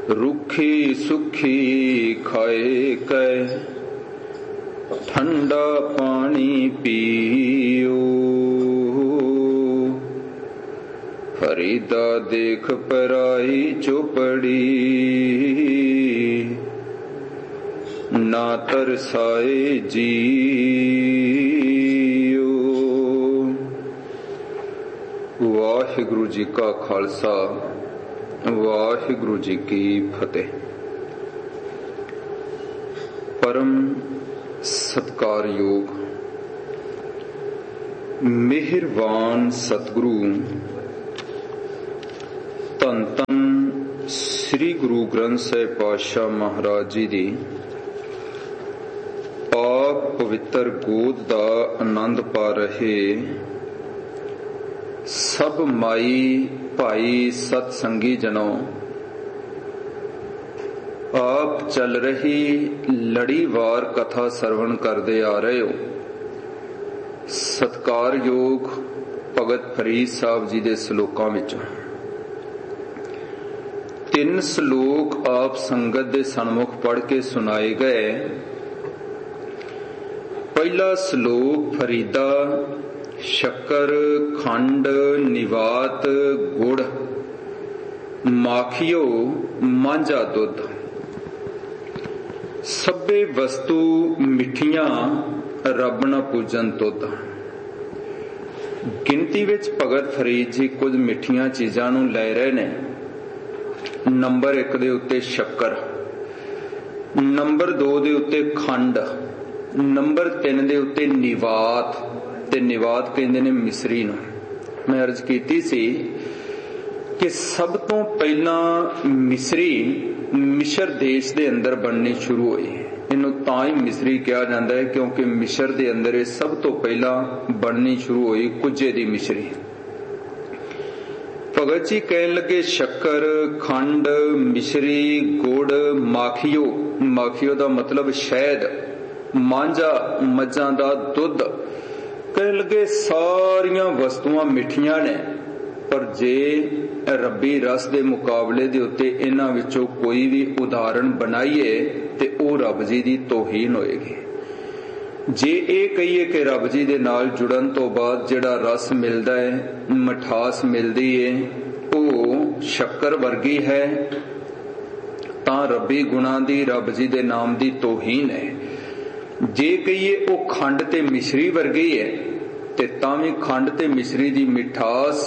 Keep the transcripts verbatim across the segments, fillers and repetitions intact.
रुखी सुखी खाए कै ठंडा पानी पियो। फरीदा देख पराई चौपड़ी ना तरसाए जियो। वाहिगुरु जी का खालसा वाहिगुरु जी की फतेह। परम सत्कारयोग मेहरबान सतगुरु धन धन श्री गुरु ग्रंथ साहिब पातशाह महाराज जी दी पाक पवित्र गोद दा आनंद पा रहे सब माई भाई सतसंगी जनों, आप चल रही लड़ीवार कथा सरवण करते आ रहे हो। सत्कार योग भगत फरीद साहब जी दे सलोकां विचों तीन सलोक आप संगत दे सन्मुख पढ़ के सुनाए गए। पहला सलोक फरीदा शक्कर खंड निवात गुड़ माखियो मांझा दुध। सभे वस्तु मिठियां रब न पूजन तुद। गिनती विच भगत फरीद जी कुछ मिठियां चीजां नूं लै रहे ने। नंबर एक दे उत्ते शक्कर, नंबर दो दे उत्ते खंड, नंबर तीन दे उत्ते निवात ते निवात कहंदे ने मिसरी नूं। मैं अर्ज कीती सी कि सब तो पहला मिसरी मिस्र देश दे अंदर बननी शुरू हुई। इनू तां ही मिसरी कहा जाता है क्योंकि मिस्र दे अंदर ये सब तो पहला बननी शुरू हुई कुजे दी मिसरी। भगत जी कहन लगे शक्कर खंड मिसरी गुड़ माखियो। माखियो दा मतलब शहद, मांझा मज्जां दा दुध। कहन लगे सारियां वस्तुआं मिठियां ने, पर जे रब्बी रस दे मुकाबले दे उत्ते इन्हां विचों कोई भी उदाहरण बनाइए ते ओ रब जी दी तौहीन होएगी। जे ये कहिए कि रब जी दे नाल जुड़न तो बाद जिहड़ा रस मिलदा है, मिठास मिलदी है, ओ शक्कर वर्गी है, तां रब्बी गुणां दी रब जी दे नाम दी तौहीन है। जे कहिए ओ खंड ते मिश्री वर्गी है ते तां वी खंड ते मिश्री दी मिठास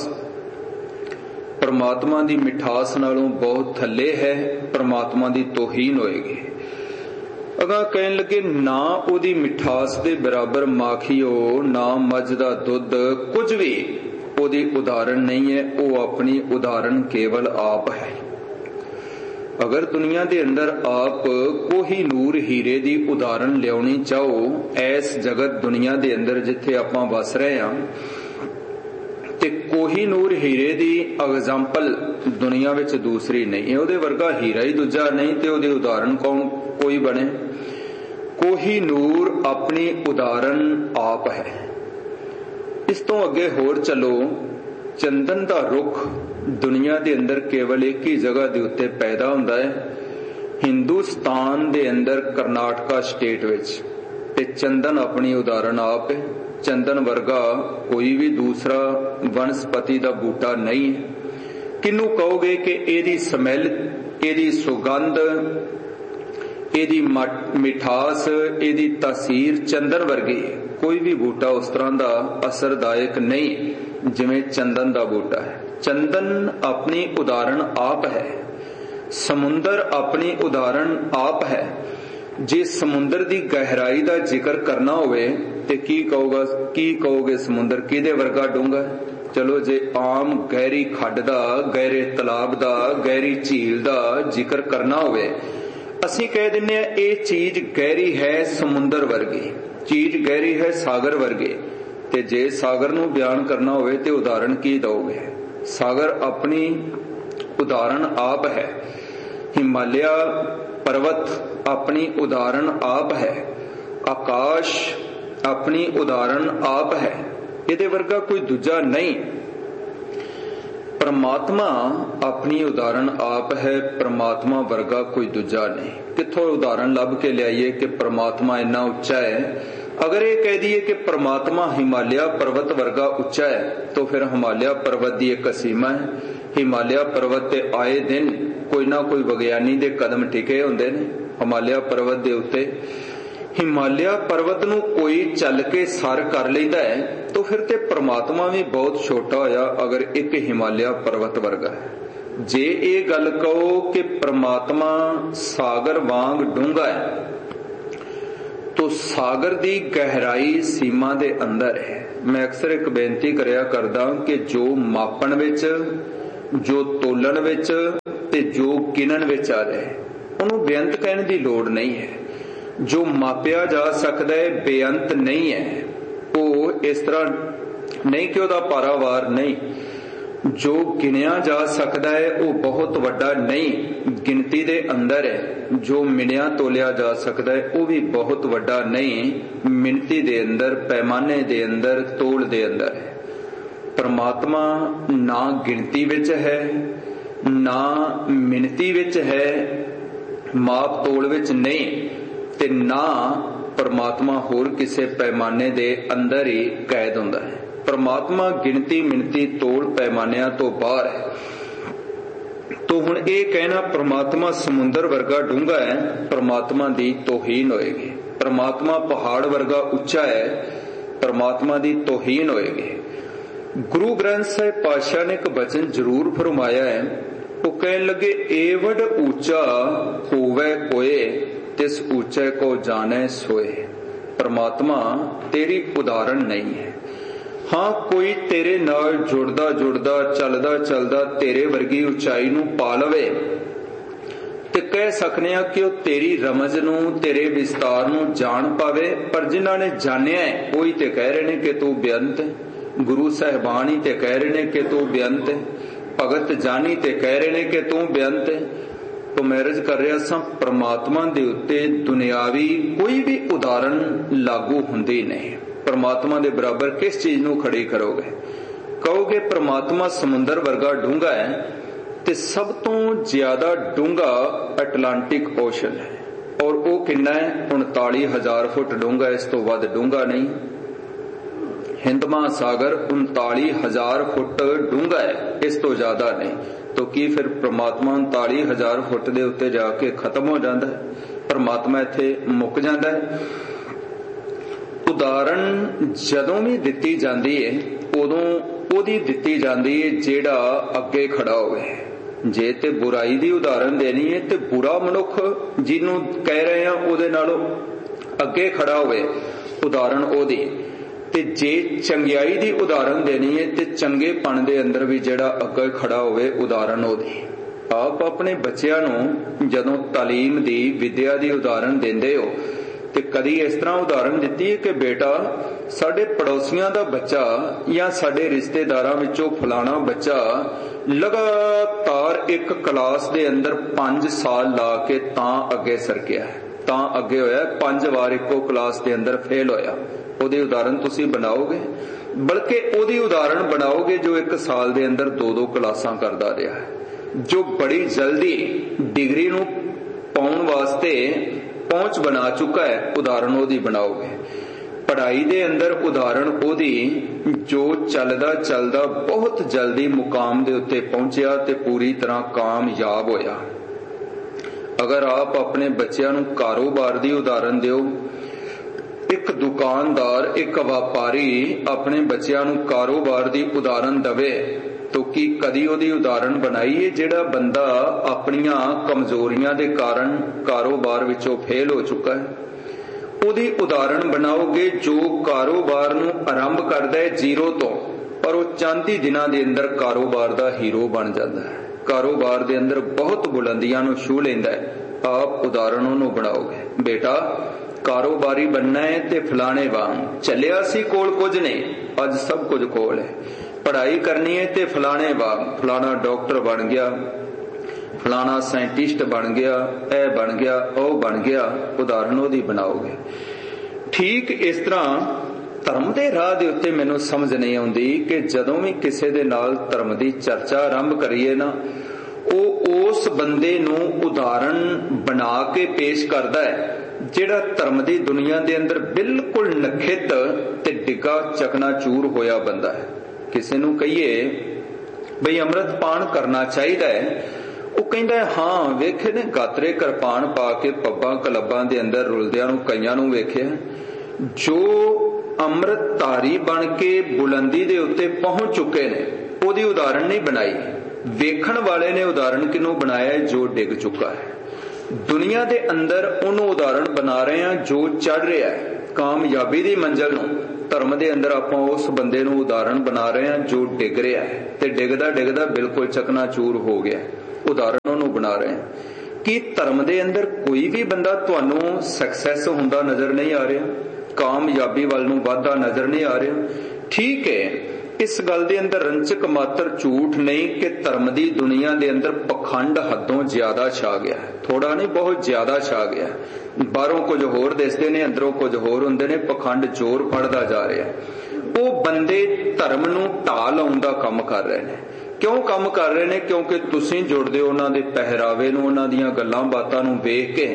परमात्मा दी मिठास नालों बहुत थल्ले है, परमात्मा दी तौहीन होएगी। अगा कहन लगे ना ओदी मिठास दे बराबर माखियो ना मझ दा दुध, कुछ भी ओदी उदाहरण नहीं है। ओ अपनी उदाहरण केवल आप है। अगर दुनिया दे अंदर आप कोहिनूर हीरे दी उदाहरण लियाउणी चाहो, ऐस जगत दुनिया दे अंदर जिथे आपां वस रहे हां, ते कोहिनूर हीरे दी एग्जाम्पल दुनिया विच दूसरी नहीं है। ओदे वर्गा हीरा ही दूजा नहीं ते ओदे उदाहरण कौन कोई बने। कोहिनूर अपनी उदाहरण आप है। इस तो अगे होर चलो, चंदन दा रुख दुनिया दे अंदर केवल एक ही जगह दे उत्ते पैदा हुंदा है, हिंदुस्तान दे अंदर कर्नाटका स्टेट विच। ते चंदन अपनी उदाहरण आप है। चंदन वर्गा कोई भी दूसरा वनस्पति दा बूटा नहीं है। किनू कहोगे कि एदी स्मैल, एदी सुगंध, एदी मिठास, एदी तासीर चंदन वर्गी है। कोई भी बूटा उस तरह दा असरदायक नहीं जिवें चंदन दा बूटा है। चंदन अपनी उदाहरण आप है। समुंदर अपनी उदाहरण आप है। जे समुंदर दी गहराई दा जिक्र करना होवे ते की कहोगा की कहोगे समुंदर किहदे वर्गा डूंगा? चलो जे आम गहरी खड्ड दा, गहरे तलाब दा, गहरी झील दा जिक्र करना होवे, असीं कह दिन्ने आ ये चीज गहरी है समुंदर वर्गी, चीज गहरी है सागर वर्गे। ते जे सागर नूं बयान करना होवे ते उदाहरण की दोगे? सागर अपनी उदाहरण आप है। हिमालय पर्वत अपनी उदाहरण आप है। आकाश अपनी उदाहरण आप है। इहदे वर्गा कोई दूजा नहीं। परमात्मा अपनी उदाहरण आप है, परमात्मा वर्गा कोई दूजा नहीं। किथों उदाहरण लभ के लियाइए कि परमात्मा इन्ना उच्चा है। अगर ये कह दिए कि परमात्मा हिमालय पर्वत वर्गा उच्चा है, तो फिर हिमालय पर्वत की एक सीमा है। हिमालय पर्वत ते आए दिन कोई ना कोई विग्यानी दे कदम टिके होंदे ने। हिमालय पर्वत दे उत्ते हिमालय पर्वत नूं कोई चल के सर कर लैंदा है, तो फिर ते परमात्मा भी बहुत छोटा होया अगर एक हिमालय पर्वत वर्गा है। जे ये गल कहो कि परमात्मा सागर वांग डूंगा है, तो सागर दी गहराई सीमा दे अंदर है। मैं अक्सर एक बेनती करया करदा कि जो मापन विच, जो तोलन विच ते जो गिनन विच आ जाए, उन्होंने बेअंत कहने की लोड़ नहीं है। जो मापिया जा सकता है बेअंत नहीं है। वो इस तरह नहीं कि वह पारावार नहीं, जो गिनिया जा सकता है वो बहुत वड्डा नहीं, गिनती दे अंदर है। जो मिनिया तोलिया जा सकता है वो भी बहुत वड्डा नहीं, मिनती दे अंदर, पैमाने दे अंदर, तोल दे अंदर है। परमात्मा ना गिनती विच है, ना मिनती विच है, माप तोल विच नहीं, ते ना परमात्मा होर किसे पैमाने दे अंदर ही कैद हुंदा है। परमात्मा गिनती मिनती तोल पैमानिया तो बाहर है। तो हुण ये कहना परमात्मा समुंदर वर्गा डूंगा है, परमात्मा दी तौहीन होएगी। परमात्मा पहाड़ वर्गा उच्चा है, परमात्मा दी तौहीन होएगी। गुरु ग्रंथ साहिब पातशाह ने एक वचन जरूर फरमाया है। वो कहने लगे, एवड ऊंचा होवे कोए, तिस ऊंचे को जाने सोए। परमात्मा तेरी उदाहरण नहीं है। हाँ, कोई तेरे नाल जुड़दा जुड़दा चलदा चलदा तेरे वर्गी उचाई नूं पा लवे ते कह सकने आ कि वह तेरी रमज नूं, तेरे विस्तार नूं जान पावे। पर जिन्हां ने जानिया है वही ते कह रहे ने कि तू बेअंत है। गुरु साहिबान ही ते कह रहे ने कि तू बेअंत है। भगत जानी ते कह रहे ने कि तू बेअंत है। तो मैरिज कर रहा सा, परमात्मा दे उत्ते दुनियावी कोई भी उदाहरण लागू हुंदी नहीं। परमात्मा दे बराबर किस चीज नूं खड़ी करोगे? कहोगे परमात्मा समुंदर वर्गा डूंगा है, ते सब तो ज्यादा डूंगा अटलांटिक ओशन है। और वो किन्ना है? उनताली हजार फुट डूंगा, इस तो वध डूंगा नहीं। हिंद महासागर उनताली हजार फुट डूंगा है, इस तो ज्यादा नहीं। तो की फिर परमात्मा उनताली हजार फुट दे उत्ते जाके खत्म हो जाता है? परमात्मा इत्थे मुक जाता है? उदाहरण जदों भी दिती जाती है उदों ओदी दिती जाती है जेड़ा अगे खड़ा होवे। जे ते बुराई दी उदाहरण देनी है ते बुरा मनुख जिन्हों कह रहे हैं ओदे नालों अगे खड़ा होवे उदाहरण ओदी। ते जे चंगियाई दी उदाहरण देनी है ते चंगेपन दे अंदर भी जेड़ा अगे खड़ा होवे उदाहरण ओदी। आप अपने बच्चों नूं जदों तालीम दी विद्या दी उदाहरण देंदे हो ते कदी इस तरह उदाहरण दिती है कि बेटा साडे पड़ोसियां दा बच्चा या साडे रिश्तेदारां विचों फलाना बच्चा लगातार एक क्लास दे अंदर पांच साल ला के तां अगे सरकिया है, तां अगे होया, पांच बार इको क्लास दे अंदर फेल होया। ओदी उदाहरण तुसी बनाओगे? बल्कि ओदी उदाहरण बनाओगे जो एक साल दे अंदर दो दो क्लासां करदा रहा है, जो बड़ी जल्दी डिग्री नूं पाउण वास्ते पहुंच बना चुका है। उदाहरण ओदी बनाओगे। पढ़ाई दे अंदर उदाहरण ओदी जो चलदा चलदा बहुत जल्दी मुकाम दे उत्ते पहुंचिया ते पूरी तरह कामयाब होया। अगर आप अपने बच्चों नूं कारोबार दी उदाहरण दिओ, एक दुकानदार एक व्यापारी अपने बच्चों नूं कारोबार दी उदाहरण दवे तो की कदी ओदी उदाहरण बनाई है जेड़ा बंदा अपनियां कमजोरियां दे कारण कारोबार विचों फेल हो चुका है? ओदी उदाहरण बनाओगे जो कारोबार नूं आरंभ करदा है जीरो तो, पर वो चांदी दिनां दे अंदर कारोबार दा हीरो बन जाता है, कारोबार दे अंदर बहुत बुलंदियां नूं छू लैंदा है। आप उदाहरण ओनूं बनाओगे, बेटा कारोबारी बनना है ते फलाने वांग चलिया सी कोल कुछ नहीं, अज सब कुछ कोल है। पढ़ाई करनी है ते फलाने वांग फलाना डॉक्टर बन गया, फलाना साइंटिस्ट बन गया, ए बन गया, ओ बन गया। उदाहरण ओदी बनाओगे। ठीक इस तरह ਧਰਮ ਦੇ ਰਾਹ ਦੇ ਉੱਤੇ ਮੈਨੂੰ ਸਮਝ ਨਹੀਂ ਆਉਂਦੀ ਕਿ ਜਦੋਂ ਵੀ ਕਿਸੇ ਦੇ ਨਾਲ ਧਰਮ ਦੀ ਚਰਚਾ ਆਰੰਭ ਕਰੀਏ ਨਾ, ਉਹ ਉਸ ਬੰਦੇ ਨੂੰ ਉਦਾਹਰਣ ਬਣਾ ਕੇ ਪੇਸ਼ ਕਰਦਾ ਹੈ ਜਿਹੜਾ ਧਰਮ ਦੀ ਦੁਨੀਆ ਦੇ ਅੰਦਰ ਬਿਲਕੁਲ ਨਖਿੱਤ ਤੇ ਡਿੱਗਾ ਚਕਨਾਚੂਰ ਹੋਇਆ ਬੰਦਾ ਹੈ। ਕਿਸੇ ਨੂੰ ਕਹੀਏ ਬਈ ਅੰਮ੍ਰਿਤ ਪਾਨ ਕਰਨਾ ਚਾਹੀਦਾ ਹੈ, ਉਹ ਕਹਿੰਦਾ ਹਾਂ, ਵੇਖੇ ਨੇ ਗਾਤਰੇ ਕਿਰਪਾਨ ਪਾ ਕੇ ਪੱਬਾਂ ਕਲੱਬਾਂ ਦੇ ਅੰਦਰ ਰੁਲਦਿਆਂ ਨੂੰ ਕਈਆਂ ਨੂੰ ਵੇਖਿਆ। ਜੋ ਅੰਮ੍ਰਿਤ ਧਾਰੀ ਬਣ ਕੇ ਬੁਲੰਦੀ ਦੇ ਉੱਤੇ ਪਹੁੰਚ ਚੁੱਕੇ ਨੇ, ਉਹਦੀ ਉਦਾਹਰਣ ਨਹੀਂ ਬਣਾਈ। ਵੇਖਣ ਵਾਲੇ ਨੇ ਉਦਾਹਰਣ ਕਿਹਨੂੰ ਬਣਾਇਆ? ਜੋ ਡਿੱਗ ਚੁੱਕਾ ਹੈ। ਦੁਨੀਆ ਦੇ ਅੰਦਰ ਉਹਨੂੰ ਉਦਾਹਰਣ ਬਣਾ ਰਹੇ ਹਾਂ ਜੋ ਚੜ ਰਿਹਾ ਹੈ ਕਾਮਯਾਬੀ ਦੀ ਮੰਜ਼ਿਲ ਨੂੰ। ਧਰਮ ਦੇ ਅੰਦਰ ਆਪਾਂ ਉਸ ਬੰਦੇ ਨੂੰ ਉਦਾਹਰਣ ਬਣਾ ਰਹੇ ਹਾਂ ਜੋ ਡਿੱਗ ਰਿਹਾ ਹੈ ਤੇ ਡਿੱਗਦਾ ਡਿੱਗਦਾ ਬਿਲਕੁਲ ਚਕਨਾਚੂਰ ਹੋ ਗਿਆ। ਉਦਾਹਰਣ ਉਹਨੂੰ ਬਣਾ ਰਹੇ ਹਾਂ। ਕਿ ਧਰਮ ਦੇ ਅੰਦਰ ਕੋਈ ਵੀ ਬੰਦਾ ਤੁਹਾਨੂੰ ਸਕਸੈਸ ਹੁੰਦਾ ਨਜ਼ਰ ਨਹੀਂ ਆ ਰਿਹਾ, ਕਾਮਯਾਬੀ ਵੱਲ ਨੂੰ ਵੱਧਦਾ ਨਜ਼ਰ ਨਹੀਂ ਆ ਰਿਹਾ। ਠੀਕ ਹੈ, ਇਸ ਗੱਲ ਦੇ ਅੰਦਰ ਰੰਚਕ ਮਾਤਰ ਝੂਠ ਨਹੀਂ ਕਿ ਧਰਮ ਦੀ ਦੁਨੀਆ ਦੇ ਅੰਦਰ ਪਖੰਡ ਹੱਦੋਂ ਜ਼ਿਆਦਾ ਛਾ ਗਿਆ। ਥੋੜਾ ਨਹੀਂ, ਬਹੁਤ ਜ਼ਿਆਦਾ ਛਾ ਗਿਆ। ਬਾਹਰੋਂ ਕੁਝ ਹੋਰ ਦਿਸਦੇ ਨੇ, ਅੰਦਰੋਂ ਕੁਝ ਹੋਰ ਹੁੰਦੇ ਨੇ। ਪਖੰਡ ਜ਼ੋਰ ਫੜਦਾ ਜਾ ਰਿਹਾ। ਉਹ ਬੰਦੇ ਧਰਮ ਨੂੰ ਢਾਹ ਲਾਉਣ ਦਾ ਕੰਮ ਕਰ ਰਹੇ ਨੇ। ਕਿਉਂ ਕੰਮ ਕਰ ਰਹੇ ਨੇ? ਕਿਉਂਕਿ ਤੁਸੀਂ ਜੁੜਦੇ ਹੋ ਉਹਨਾਂ ਦੇ ਪਹਿਰਾਵੇ ਨੂੰ, ਉਹਨਾਂ ਦੀਆਂ ਗੱਲਾਂ ਬਾਤਾਂ ਨੂੰ ਵੇਖ ਕੇ।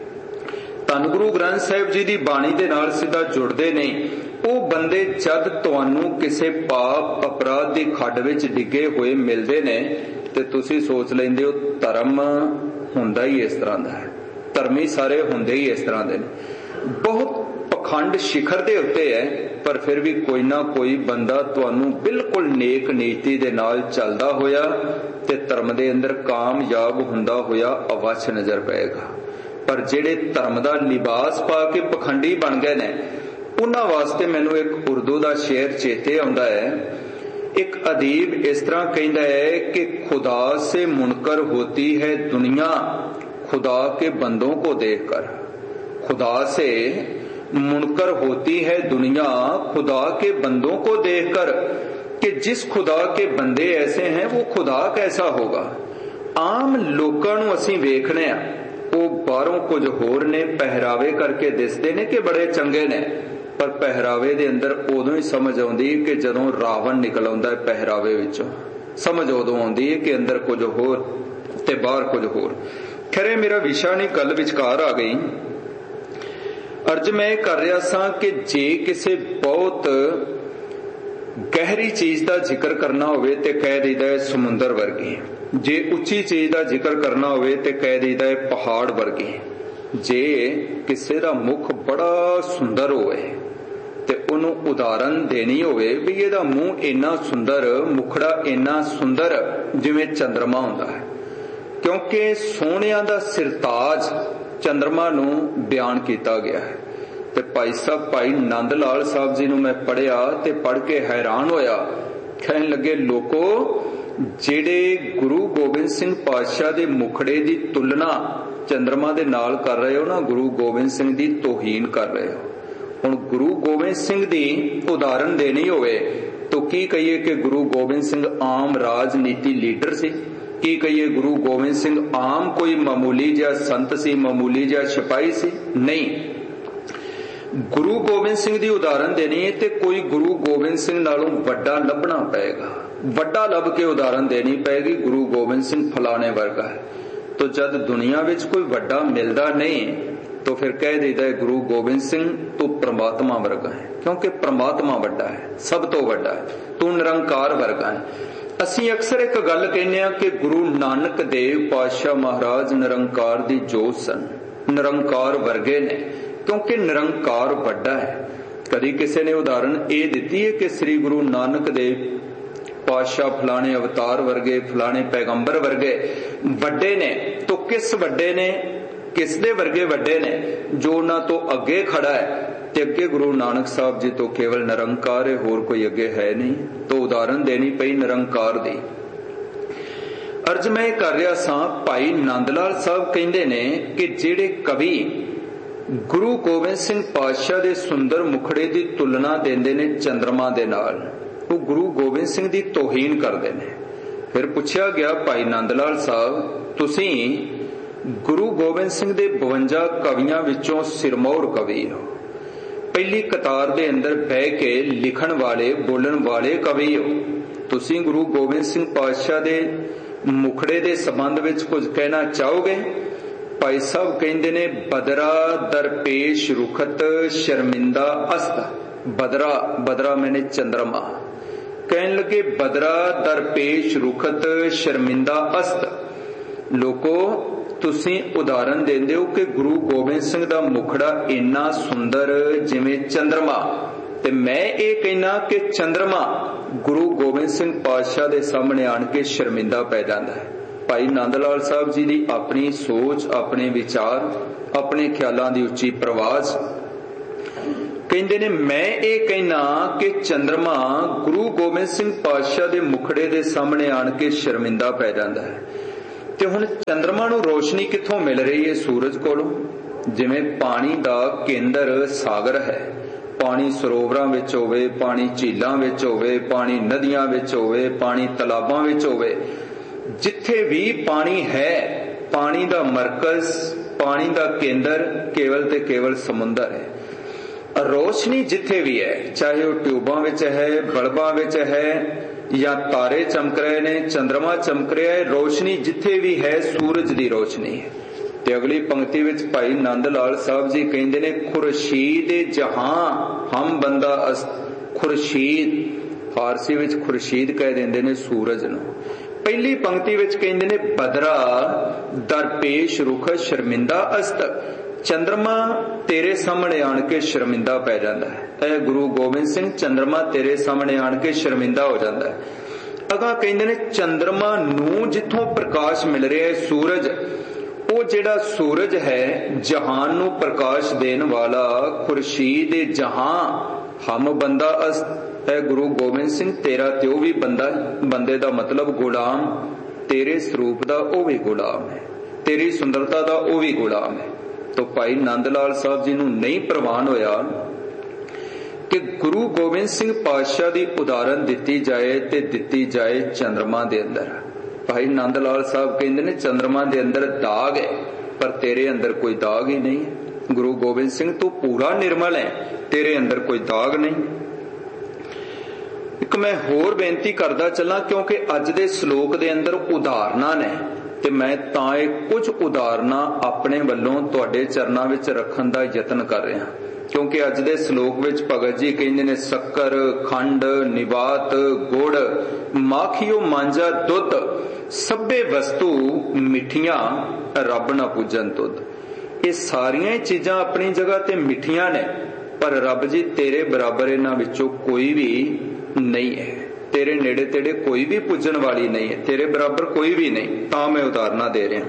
ਧੰਨ ਗੁਰੂ ਗ੍ਰੰਥ ਸਾਹਿਬ ਜੀ ਦੀ ਬਾਣੀ ਦੇ ਨਾਲ ਸਿੱਧਾ ਜੁੜਦੇ ਨਹੀਂ। ਉਹ ਬੰਦੇ ਜਦ ਤੁਹਾਨੂੰ ਕਿਸੇ ਪਾਪ ਅਪਰਾਧ ਦੀ ਖੱਡ ਵਿੱਚ ਡਿੱਗੇ ਹੋਏ ਮਿਲਦੇ ਨੇ ਤੇ ਤੁਸੀਂ ਸੋਚ ਲੈਂਦੇ ਹੋ ਧਰਮ ਹੁੰਦਾ ਹੀ ਇਸ ਤਰ੍ਹਾਂ ਦਾ ਹੈ, ਧਰਮੀ ਸਾਰੇ ਹੁੰਦੇ ਹੀ ਇਸ ਤਰ੍ਹਾਂ ਦੇ ਨੇ। ਬਹੁਤ ਪਖੰਡ ਸਿਖਰ ਦੇ ਉੱਤੇ ਹੈ, ਪਰ ਫਿਰ ਵੀ ਕੋਈ ਨਾ ਕੋਈ ਬੰਦਾ ਤੁਹਾਨੂੰ ਬਿਲਕੁਲ ਨੇਕ ਨੀਤੀ ਦੇ ਨਾਲ ਚੱਲਦਾ ਹੋਇਆ ਤੇ ਧਰਮ ਦੇ ਅੰਦਰ ਕਾਮਯਾਬ ਹੁੰਦਾ ਹੋਇਆ ਅਵੱਛ ਨਜ਼ਰ ਪਏਗਾ। ਪਰ ਜਿਹੜੇ ਧਰਮ ਦਾ ਲਿਬਾਸ ਪਾ ਕੇ ਪਖੰਡੀ ਬਣ ਗਏ ਨੇ, ਉਹਨਾਂ ਵਾਸਤੇ ਮੈਨੂੰ ਇੱਕ ਉਰਦੂ ਦਾ ਸ਼ੇਰ ਚੇਤੇ ਆਉਂਦਾ ਹੈ। ਇੱਕ ਅਦੀਬ ਇਸ ਤਰ੍ਹਾਂ ਕਹਿੰਦਾ ਹੈ ਕਿ ਖੁਦਾ ਸੇ ਮੁਨਕਰ ਹੋਤੀ ਹੈ ਦੁਨੀਆ खुदा के बंदों को देखकर, खुदा से मुनकर होती है दुनिया खुदा के बंदों को देखकर, कि जिस खुदा के बंदे ऐसे हैं वो खुदा कैसा होगा। आम लोकां नूं असीं वेखने आ, वो बाहरों कुछ होर ने, पहरावे करके दिसदे ने कि बड़े चंगे ने, पर पहरावे दे अंदर उदों ही समझ आउंदी कि जदों रावण निकल आउंदा है पहरावे विचों, समझ उदों आउंदी है कि अंदर कुछ होर ते बाहर कुछ होर। खैर मेरा विशा नहीं, गल विचकार आ गई। अर्ज मैं कर रहा सा कि जे किसी बहुत गहरी चीज का जिक्र करना होवे ते कह दईदा है समुंदर वर्गी, जे उच्ची चीज का जिक्र करना होवे ते कह दईदा है पहाड़ वर्गी। जे किसी का मुख बड़ा सुंदर होवे ते उन्हों उदाहरण देनी होवे भी इहदा मूँह इन्ना सुंदर, मुखड़ा इन्ना सुंदर जिवें चंद्रमा हुंदा है, क्योंकि सोहणियां दा सिरताज चंद्रमा नूं बयान किया गया है। ते भाई साहब भाई नंद लाल साहब जी नूं मैं पढ़िया ते पढ़ के हैरान होया। कहन लगे लोको जेड़े गुरु गोबिंद सिंह पातशाह दे मुखड़े दी तुलना चंद्रमा दे नाल कर रहे हो ना, गुरु गोबिंद सिंह दी तोहीन कर रहे हो। हुण गुरु गोबिंद सिंह दी उदाहरण देनी होवे तो की कहिए कि गुरु गोबिंद सिंह आम राजनीति लीडर सी, की कहिए गुरु गोबिंद सिंह आम कोई मामूली जिहा संत सी, मामूली जिहा सिपाही सी? नहीं, गुरु गोबिंद सिंह दी उदाहरण देनी है ते कोई गुरु गोबिंद सिंह नालों वड्डा लभना पएगा, वड्डा लभ के उदाहरण देनी पएगी। गुरु गोबिंद सिंह फलाने वर्गा है, तो जब दुनिया विच कोई वड्डा मिलदा नहीं तो फिर कह देता है गुरु गोबिंद सिंह तू परमात्मा वर्गा है, क्योंकि परमात्मा वड्डा है, सब तो वड्डा है, तू निरंकार वर्गा है। ਅਸੀਂ ਅਕਸਰ ਇੱਕ ਗੱਲ ਕਹਿੰਦੇ ਆ ਕਿ ਗੁਰੂ ਨਾਨਕ ਦੇਵ ਪਾਤਸ਼ਾਹ ਮਹਾਰਾਜ ਨਿਰੰਕਾਰ ਦੀ ਜੋਤ ਸਨ, ਨਿਰੰਕਾਰ ਵਰਗੇ ਨੇ, ਕਿਉਂਕਿ ਨਿਰੰਕਾਰ ਵੱਡਾ ਹੈ। ਕਦੀ ਕਿਸੇ ਨੇ ਉਦਾਹਰਣ ਇਹ ਦਿੱਤੀ ਹੈ ਕਿ ਸ੍ਰੀ ਗੁਰੂ ਨਾਨਕ ਦੇਵ ਪਾਤਸ਼ਾਹ ਫਲਾਣੇ ਅਵਤਾਰ ਵਰਗੇ, ਫਲਾਣੇ ਪੈਗੰਬਰ ਵਰਗੇ ਵੱਡੇ ਨੇ, तो किस ਵੱਡੇ ਨੇ, किस दे वर्गे ਵੱਡੇ ਨੇ? जो ਉਹਨਾਂ ਤੋਂ ਅੱਗੇ ਖੜਾ ਹੈ ਤੇ ਅੱਗੇ ਗੁਰੂ ਨਾਨਕ ਸਾਹਿਬ ਜੀ ਤੋਂ ਕੇਵਲ ਨਿਰੰਕਾਰ ਹੈ, ਹੋਰ ਕੋਈ ਅੱਗੇ ਹੈ ਨਹੀਂ। तो उदाहरण देनी पई निरंकार दी। अर्ज मैं कर रहा सा, भाई नंद लाल साहब कहंदे ने कि जेड़े कवि गुरु गोबिंद सिंह पातशाह दे सुंदर मुखड़े दी तुलना देंदे ने चंद्रमा दे नाल, वो गुरु गोबिंद सिंह दी तोहीन करदे ने। फिर पुछया गया, भाई नंद लाल साहब तुसीं गुरु गोबिंद सिंह दे बवंजा कवियां विचों सिरमौर कवि हो, ਪਹਿਲੀ ਕਤਾਰ ਦੇ ਅੰਦਰ ਬਹਿ ਕੇ ਲਿਖਣ ਵਾਲੇ ਬੋਲਣ ਵਾਲੇ ਕਵੀ ਹੋ। ਤੁਸੀਂ ਗੁਰੂ ਗੋਬਿੰਦ ਸਿੰਘ ਪਾਤਸ਼ਾਹ ਦੇ ਮੁਖੜੇ ਦੇ ਸੰਬੰਧ ਵਿੱਚ ਕੁਝ ਕਹਿਣਾ ਚਾਹੋਗੇ? ਭਾਈ ਸਾਹਿਬ ਕਹਿੰਦੇ ਨੇ, ਬਦਰਾ ਦਰਪੇਸ਼ ਰੁਖਤ ਸ਼ਰਮਿੰਦਾ ਅਸਤ। ਬਦਰਾ, ਬਦਰਾ ਮੈਨੇ ਚੰਦਰਮਾ। ਕਹਿਣ ਲੱਗੇ ਬਦਰਾ ਦਰਪੇਸ਼ ਰੁਖਤ ਸ਼ਰਮਿੰਦਾ ਅਸਤ। ਲੋਕੋ, ਤੁਸੀਂ ਉਦਾਹਰਨ ਦਿੰਦੇ ਹੋ ਕਿ ਗੁਰੂ ਗੋਬਿੰਦ ਸਿੰਘ ਦਾ ਮੁਖੜਾ ਇੰਨਾ ਸੁੰਦਰ ਜਿਵੇਂ ਚੰਦਰਮਾ, ਤੇ ਮੈਂ ਇਹ ਕਹਿਣਾ ਕਿ ਚੰਦਰਮਾ ਗੁਰੂ ਗੋਬਿੰਦ ਸਿੰਘ ਪਾਤਸ਼ਾਹ ਦੇ ਸਾਹਮਣੇ ਆਣ ਕੇ ਸ਼ਰਮਿੰਦਾ ਪੈ ਜਾਂਦਾ ਹੈ। ਭਾਈ ਨੰਦ ਲਾਲ ਸਾਹਿਬ ਜੀ ਦੀ ਆਪਣੀ ਸੋਚ, ਆਪਣੇ ਵਿਚਾਰ, ਆਪਣੇ ਖਿਆਲਾਂ ਦੀ ਉੱਚੀ ਪ੍ਰਵਾਜ਼। ਕਹਿੰਦੇ ਨੇ, ਮੈਂ ਇਹ ਕਹਿਣਾ ਕਿ ਚੰਦਰਮਾ ਗੁਰੂ ਗੋਬਿੰਦ ਸਿੰਘ ਪਾਤਸ਼ਾਹ ਦੇ ਮੁਖੜੇ ਦੇ ਸਾਹਮਣੇ ਆਣ ਕੇ ਸ਼ਰਮਿੰਦਾ ਪੈ ਜਾਂਦਾ ਹੈ। ਤੇ ਹੁਣ ਚੰਦਰਮਾ ਨੂੰ ਰੋਸ਼ਨੀ ਕਿੱਥੋਂ ਮਿਲ ਰਹੀ ਹੈ? ਸੂਰਜ ਕੋਲੋਂ। ਜਿਵੇਂ ਪਾਣੀ ਦਾ ਕੇਂਦਰ ਸਾਗਰ ਹੈ, ਪਾਣੀ ਸਰੋਵਰਾਂ ਵਿੱਚ ਹੋਵੇ, ਪਾਣੀ ਝੀਲਾਂ ਵਿੱਚ ਹੋਵੇ, ਪਾਣੀ ਨਦੀਆਂ ਵਿੱਚ ਹੋਵੇ, ਪਾਣੀ ਤਲਾਬਾਂ ਵਿੱਚ ਹੋਵੇ, ਜਿੱਥੇ ਵੀ ਪਾਣੀ ਹੈ, ਪਾਣੀ ਦਾ ਮਰਕਜ਼, ਪਾਣੀ ਦਾ ਕੇਂਦਰ ਕੇਵਲ ਤੇ ਕੇਵਲ ਸਮੁੰਦਰ ਹੈ। ਰੋਸ਼ਨੀ ਜਿੱਥੇ ਵੀ ਹੈ, ਚਾਹੇ ਉਹ ਟਿਊਬਾਂ ਵਿੱਚ ਹੈ, ਬਲਬਾਂ ਵਿੱਚ ਹੈ, ਜਾਂ ਤਾਰੇ ਚਮਕ ਰਹੇ ਨੇ, ਚੰਦਰਮਾ ਚਮਕ ਰਿਹਾ ਹੈ, ਰੋਸ਼ਨੀ ਜਿੱਥੇ ਵੀ ਹੈ ਸੂਰਜ ਦੀ ਰੋਸ਼ਨੀ ਹੈ। ਤੇ ਅਗਲੀ ਪੰਕਤੀ ਵਿੱਚ ਭਾਈ ਨੰਦ ਲਾਲ ਸਾਹਿਬ ਜੀ ਕਹਿੰਦੇ ਨੇ, ਖੁਰਸ਼ੀਦ ਜਹਾਂ ਹਮ ਬੰਦਾ ਅਸਤ। ਖੁਰਸ਼ੀਦ, ਫਾਰਸੀ ਵਿੱਚ ਖੁਰਸ਼ੀਦ ਕਹਿ ਦਿੰਦੇ ਨੇ ਸੂਰਜ ਨੂੰ। ਪਹਿਲੀ ਪੰਕਤੀ ਵਿੱਚ ਕਹਿੰਦੇ ਨੇ, ਬਦਰਾ ਦਰਪੇਸ਼ ਰੁਖ ਸ਼ਰਮਿੰਦਾ ਅਸਤ। ਚੰਦਰਮਾ ਤੇਰੇ ਸਾਹਮਣੇ ਆਣ ਕੇ ਸ਼ਰਮਿੰਦਾ ਪੈ ਜਾਂਦਾ ਹੈ। ਇਹ ਗੁਰੂ ਗੋਬਿੰਦ ਸਿੰਘ, ਚੰਦਰਮਾ ਤੇਰੇ ਸਾਹਮਣੇ ਆਣ ਕੇ ਸ਼ਰਮਿੰਦਾ ਹੋ ਜਾਂਦਾ ਹੈ। ਅਗਾ ਕਹਿੰਦੇ ਨੇ, ਚੰਦਰਮਾ ਨੂੰ ਜਿੱਥੋਂ ਪ੍ਰਕਾਸ਼ ਮਿਲ ਰਿਹਾ ਹੈ, ਸੂਰਜ, ਉਹ ਜਿਹੜਾ ਸੂਰਜ ਹੈ ਜਹਾਨ ਨੂੰ ਪ੍ਰਕਾਸ਼ ਦੇਣ ਵਾਲਾ, ਖੁਰਸ਼ੀਦ ਜਹਾਂ ਹਮ ਬੰਦਾ ਅਸਤ। ਹੈ ਗੁਰੂ ਗੋਬਿੰਦ ਸਿੰਘ, ਤੇਰਾ ਤੇ ਉਹ ਵੀ ਬੰਦਾ, ਬੰਦੇ ਦਾ ਮਤਲਬ ਗੁਲਾਮ, ਤੇਰੇ ਸਰੂਪ ਦਾ ਉਹ ਵੀ ਗੁਲਾਮ ਹੈ, ਤੇਰੀ ਸੁੰਦਰਤਾ ਦਾ ਉਹ ਵੀ ਗੁਲਾਮ ਹੈ। ਤੋ ਭਾਈ ਨੰਦ ਲਾਲ ਸਾਹਿਬ ਜੀ ਨੂੰ ਨਹੀਂ ਪ੍ਰਵਾਨ ਹੋਇਆ ਕਿ ਗੁਰੂ ਗੋਬਿੰਦ ਸਿੰਘ ਪਾਤਸ਼ਾਹ ਦੀ ਉਦਾਹਰਨ ਦਿੱਤੀ ਜਾਏ ਤੇ ਦਿੱਤੀ ਜਾਏ ਚੰਦਰਮਾ ਦੇ ਅੰਦਰ। ਭਾਈ ਨੰਦ ਲਾਲ ਸਾਹਿਬ ਕਹਿੰਦੇ ਨੇ, ਚੰਦਰਮਾ ਦੇ ਅੰਦਰ ਦਾਗ ਹੈ, ਪਰ ਤੇਰੇ ਅੰਦਰ ਕੋਈ ਦਾਗ ਹੀ ਨਹੀਂ ਹੈ। ਗੁਰੂ ਗੋਬਿੰਦ ਸਿੰਘ, ਤੂੰ ਪੂਰਾ ਨਿਰਮਲ ਹੈ, ਤੇਰੇ ਅੰਦਰ ਕੋਈ ਦਾਗ ਨਹੀਂ। ਇੱਕ ਮੈਂ ਹੋਰ ਬੇਨਤੀ ਕਰਦਾ ਚੱਲਾਂ, ਕਿਉਂਕਿ ਅੱਜ ਦੇ ਸ਼ਲੋਕ ਦੇ ਅੰਦਰ ਉਦਾਹਰਨਾਂ ਨੇ, ਤੇ ਮੈਂ ਤਾਂ ਇਹ ਕੁਝ ਉਦਾਹਰਨਾਂ ਆਪਣੇ ਵੱਲੋਂ ਤੁਹਾਡੇ ਚਰਨਾਂ ਵਿੱਚ ਰੱਖਣ ਦਾ ਯਤਨ ਕਰ ਰਿਹਾ। ਕਿਉਂਕਿ ਅੱਜ ਦੇ ਸ਼ਲੋਕ ਵਿੱਚ ਭਗਤ ਜੀ ਕਹਿੰਦੇ ਨੇ, ਸ਼ੱਕਰ, ਖੰਡ, ਨਿਵਾਤ, ਗੁੜ, ਮਾਖੀਓ ਮਾਂਜਾ ਦੁੱਧ, ਸਭੇ ਵਸਤੂ ਮਿੱਠੀਆਂ, ਰੱਬ ਨਾ ਪੂਜਨ ਤੁਧ। ਇਹ ਸਾਰੀਆਂ ਹੀ ਚੀਜ਼ਾਂ ਆਪਣੀ ਜਗ੍ਹਾ ਤੇ ਮਿੱਠੀਆਂ ਨੇ, ਪਰ ਰੱਬ ਜੀ ਤੇਰੇ ਬਰਾਬਰ ਇਹਨਾਂ ਵਿੱਚੋਂ ਕੋਈ ਵੀ ਨਹੀਂ ਹੈ। ਤੇਰੇ ਨੇੜੇ ਤੇੜੇ ਕੋਈ ਵੀ ਪੁੱਜਣ ਵਾਲੀ ਨਹੀਂ ਹੈ, ਤੇਰੇ ਬਰਾਬਰ ਕੋਈ ਵੀ ਨਹੀਂ। ਤਾਂ ਮੈਂ ਉਦਾਹਰਨਾਂ ਦੇ ਰਿਹਾ।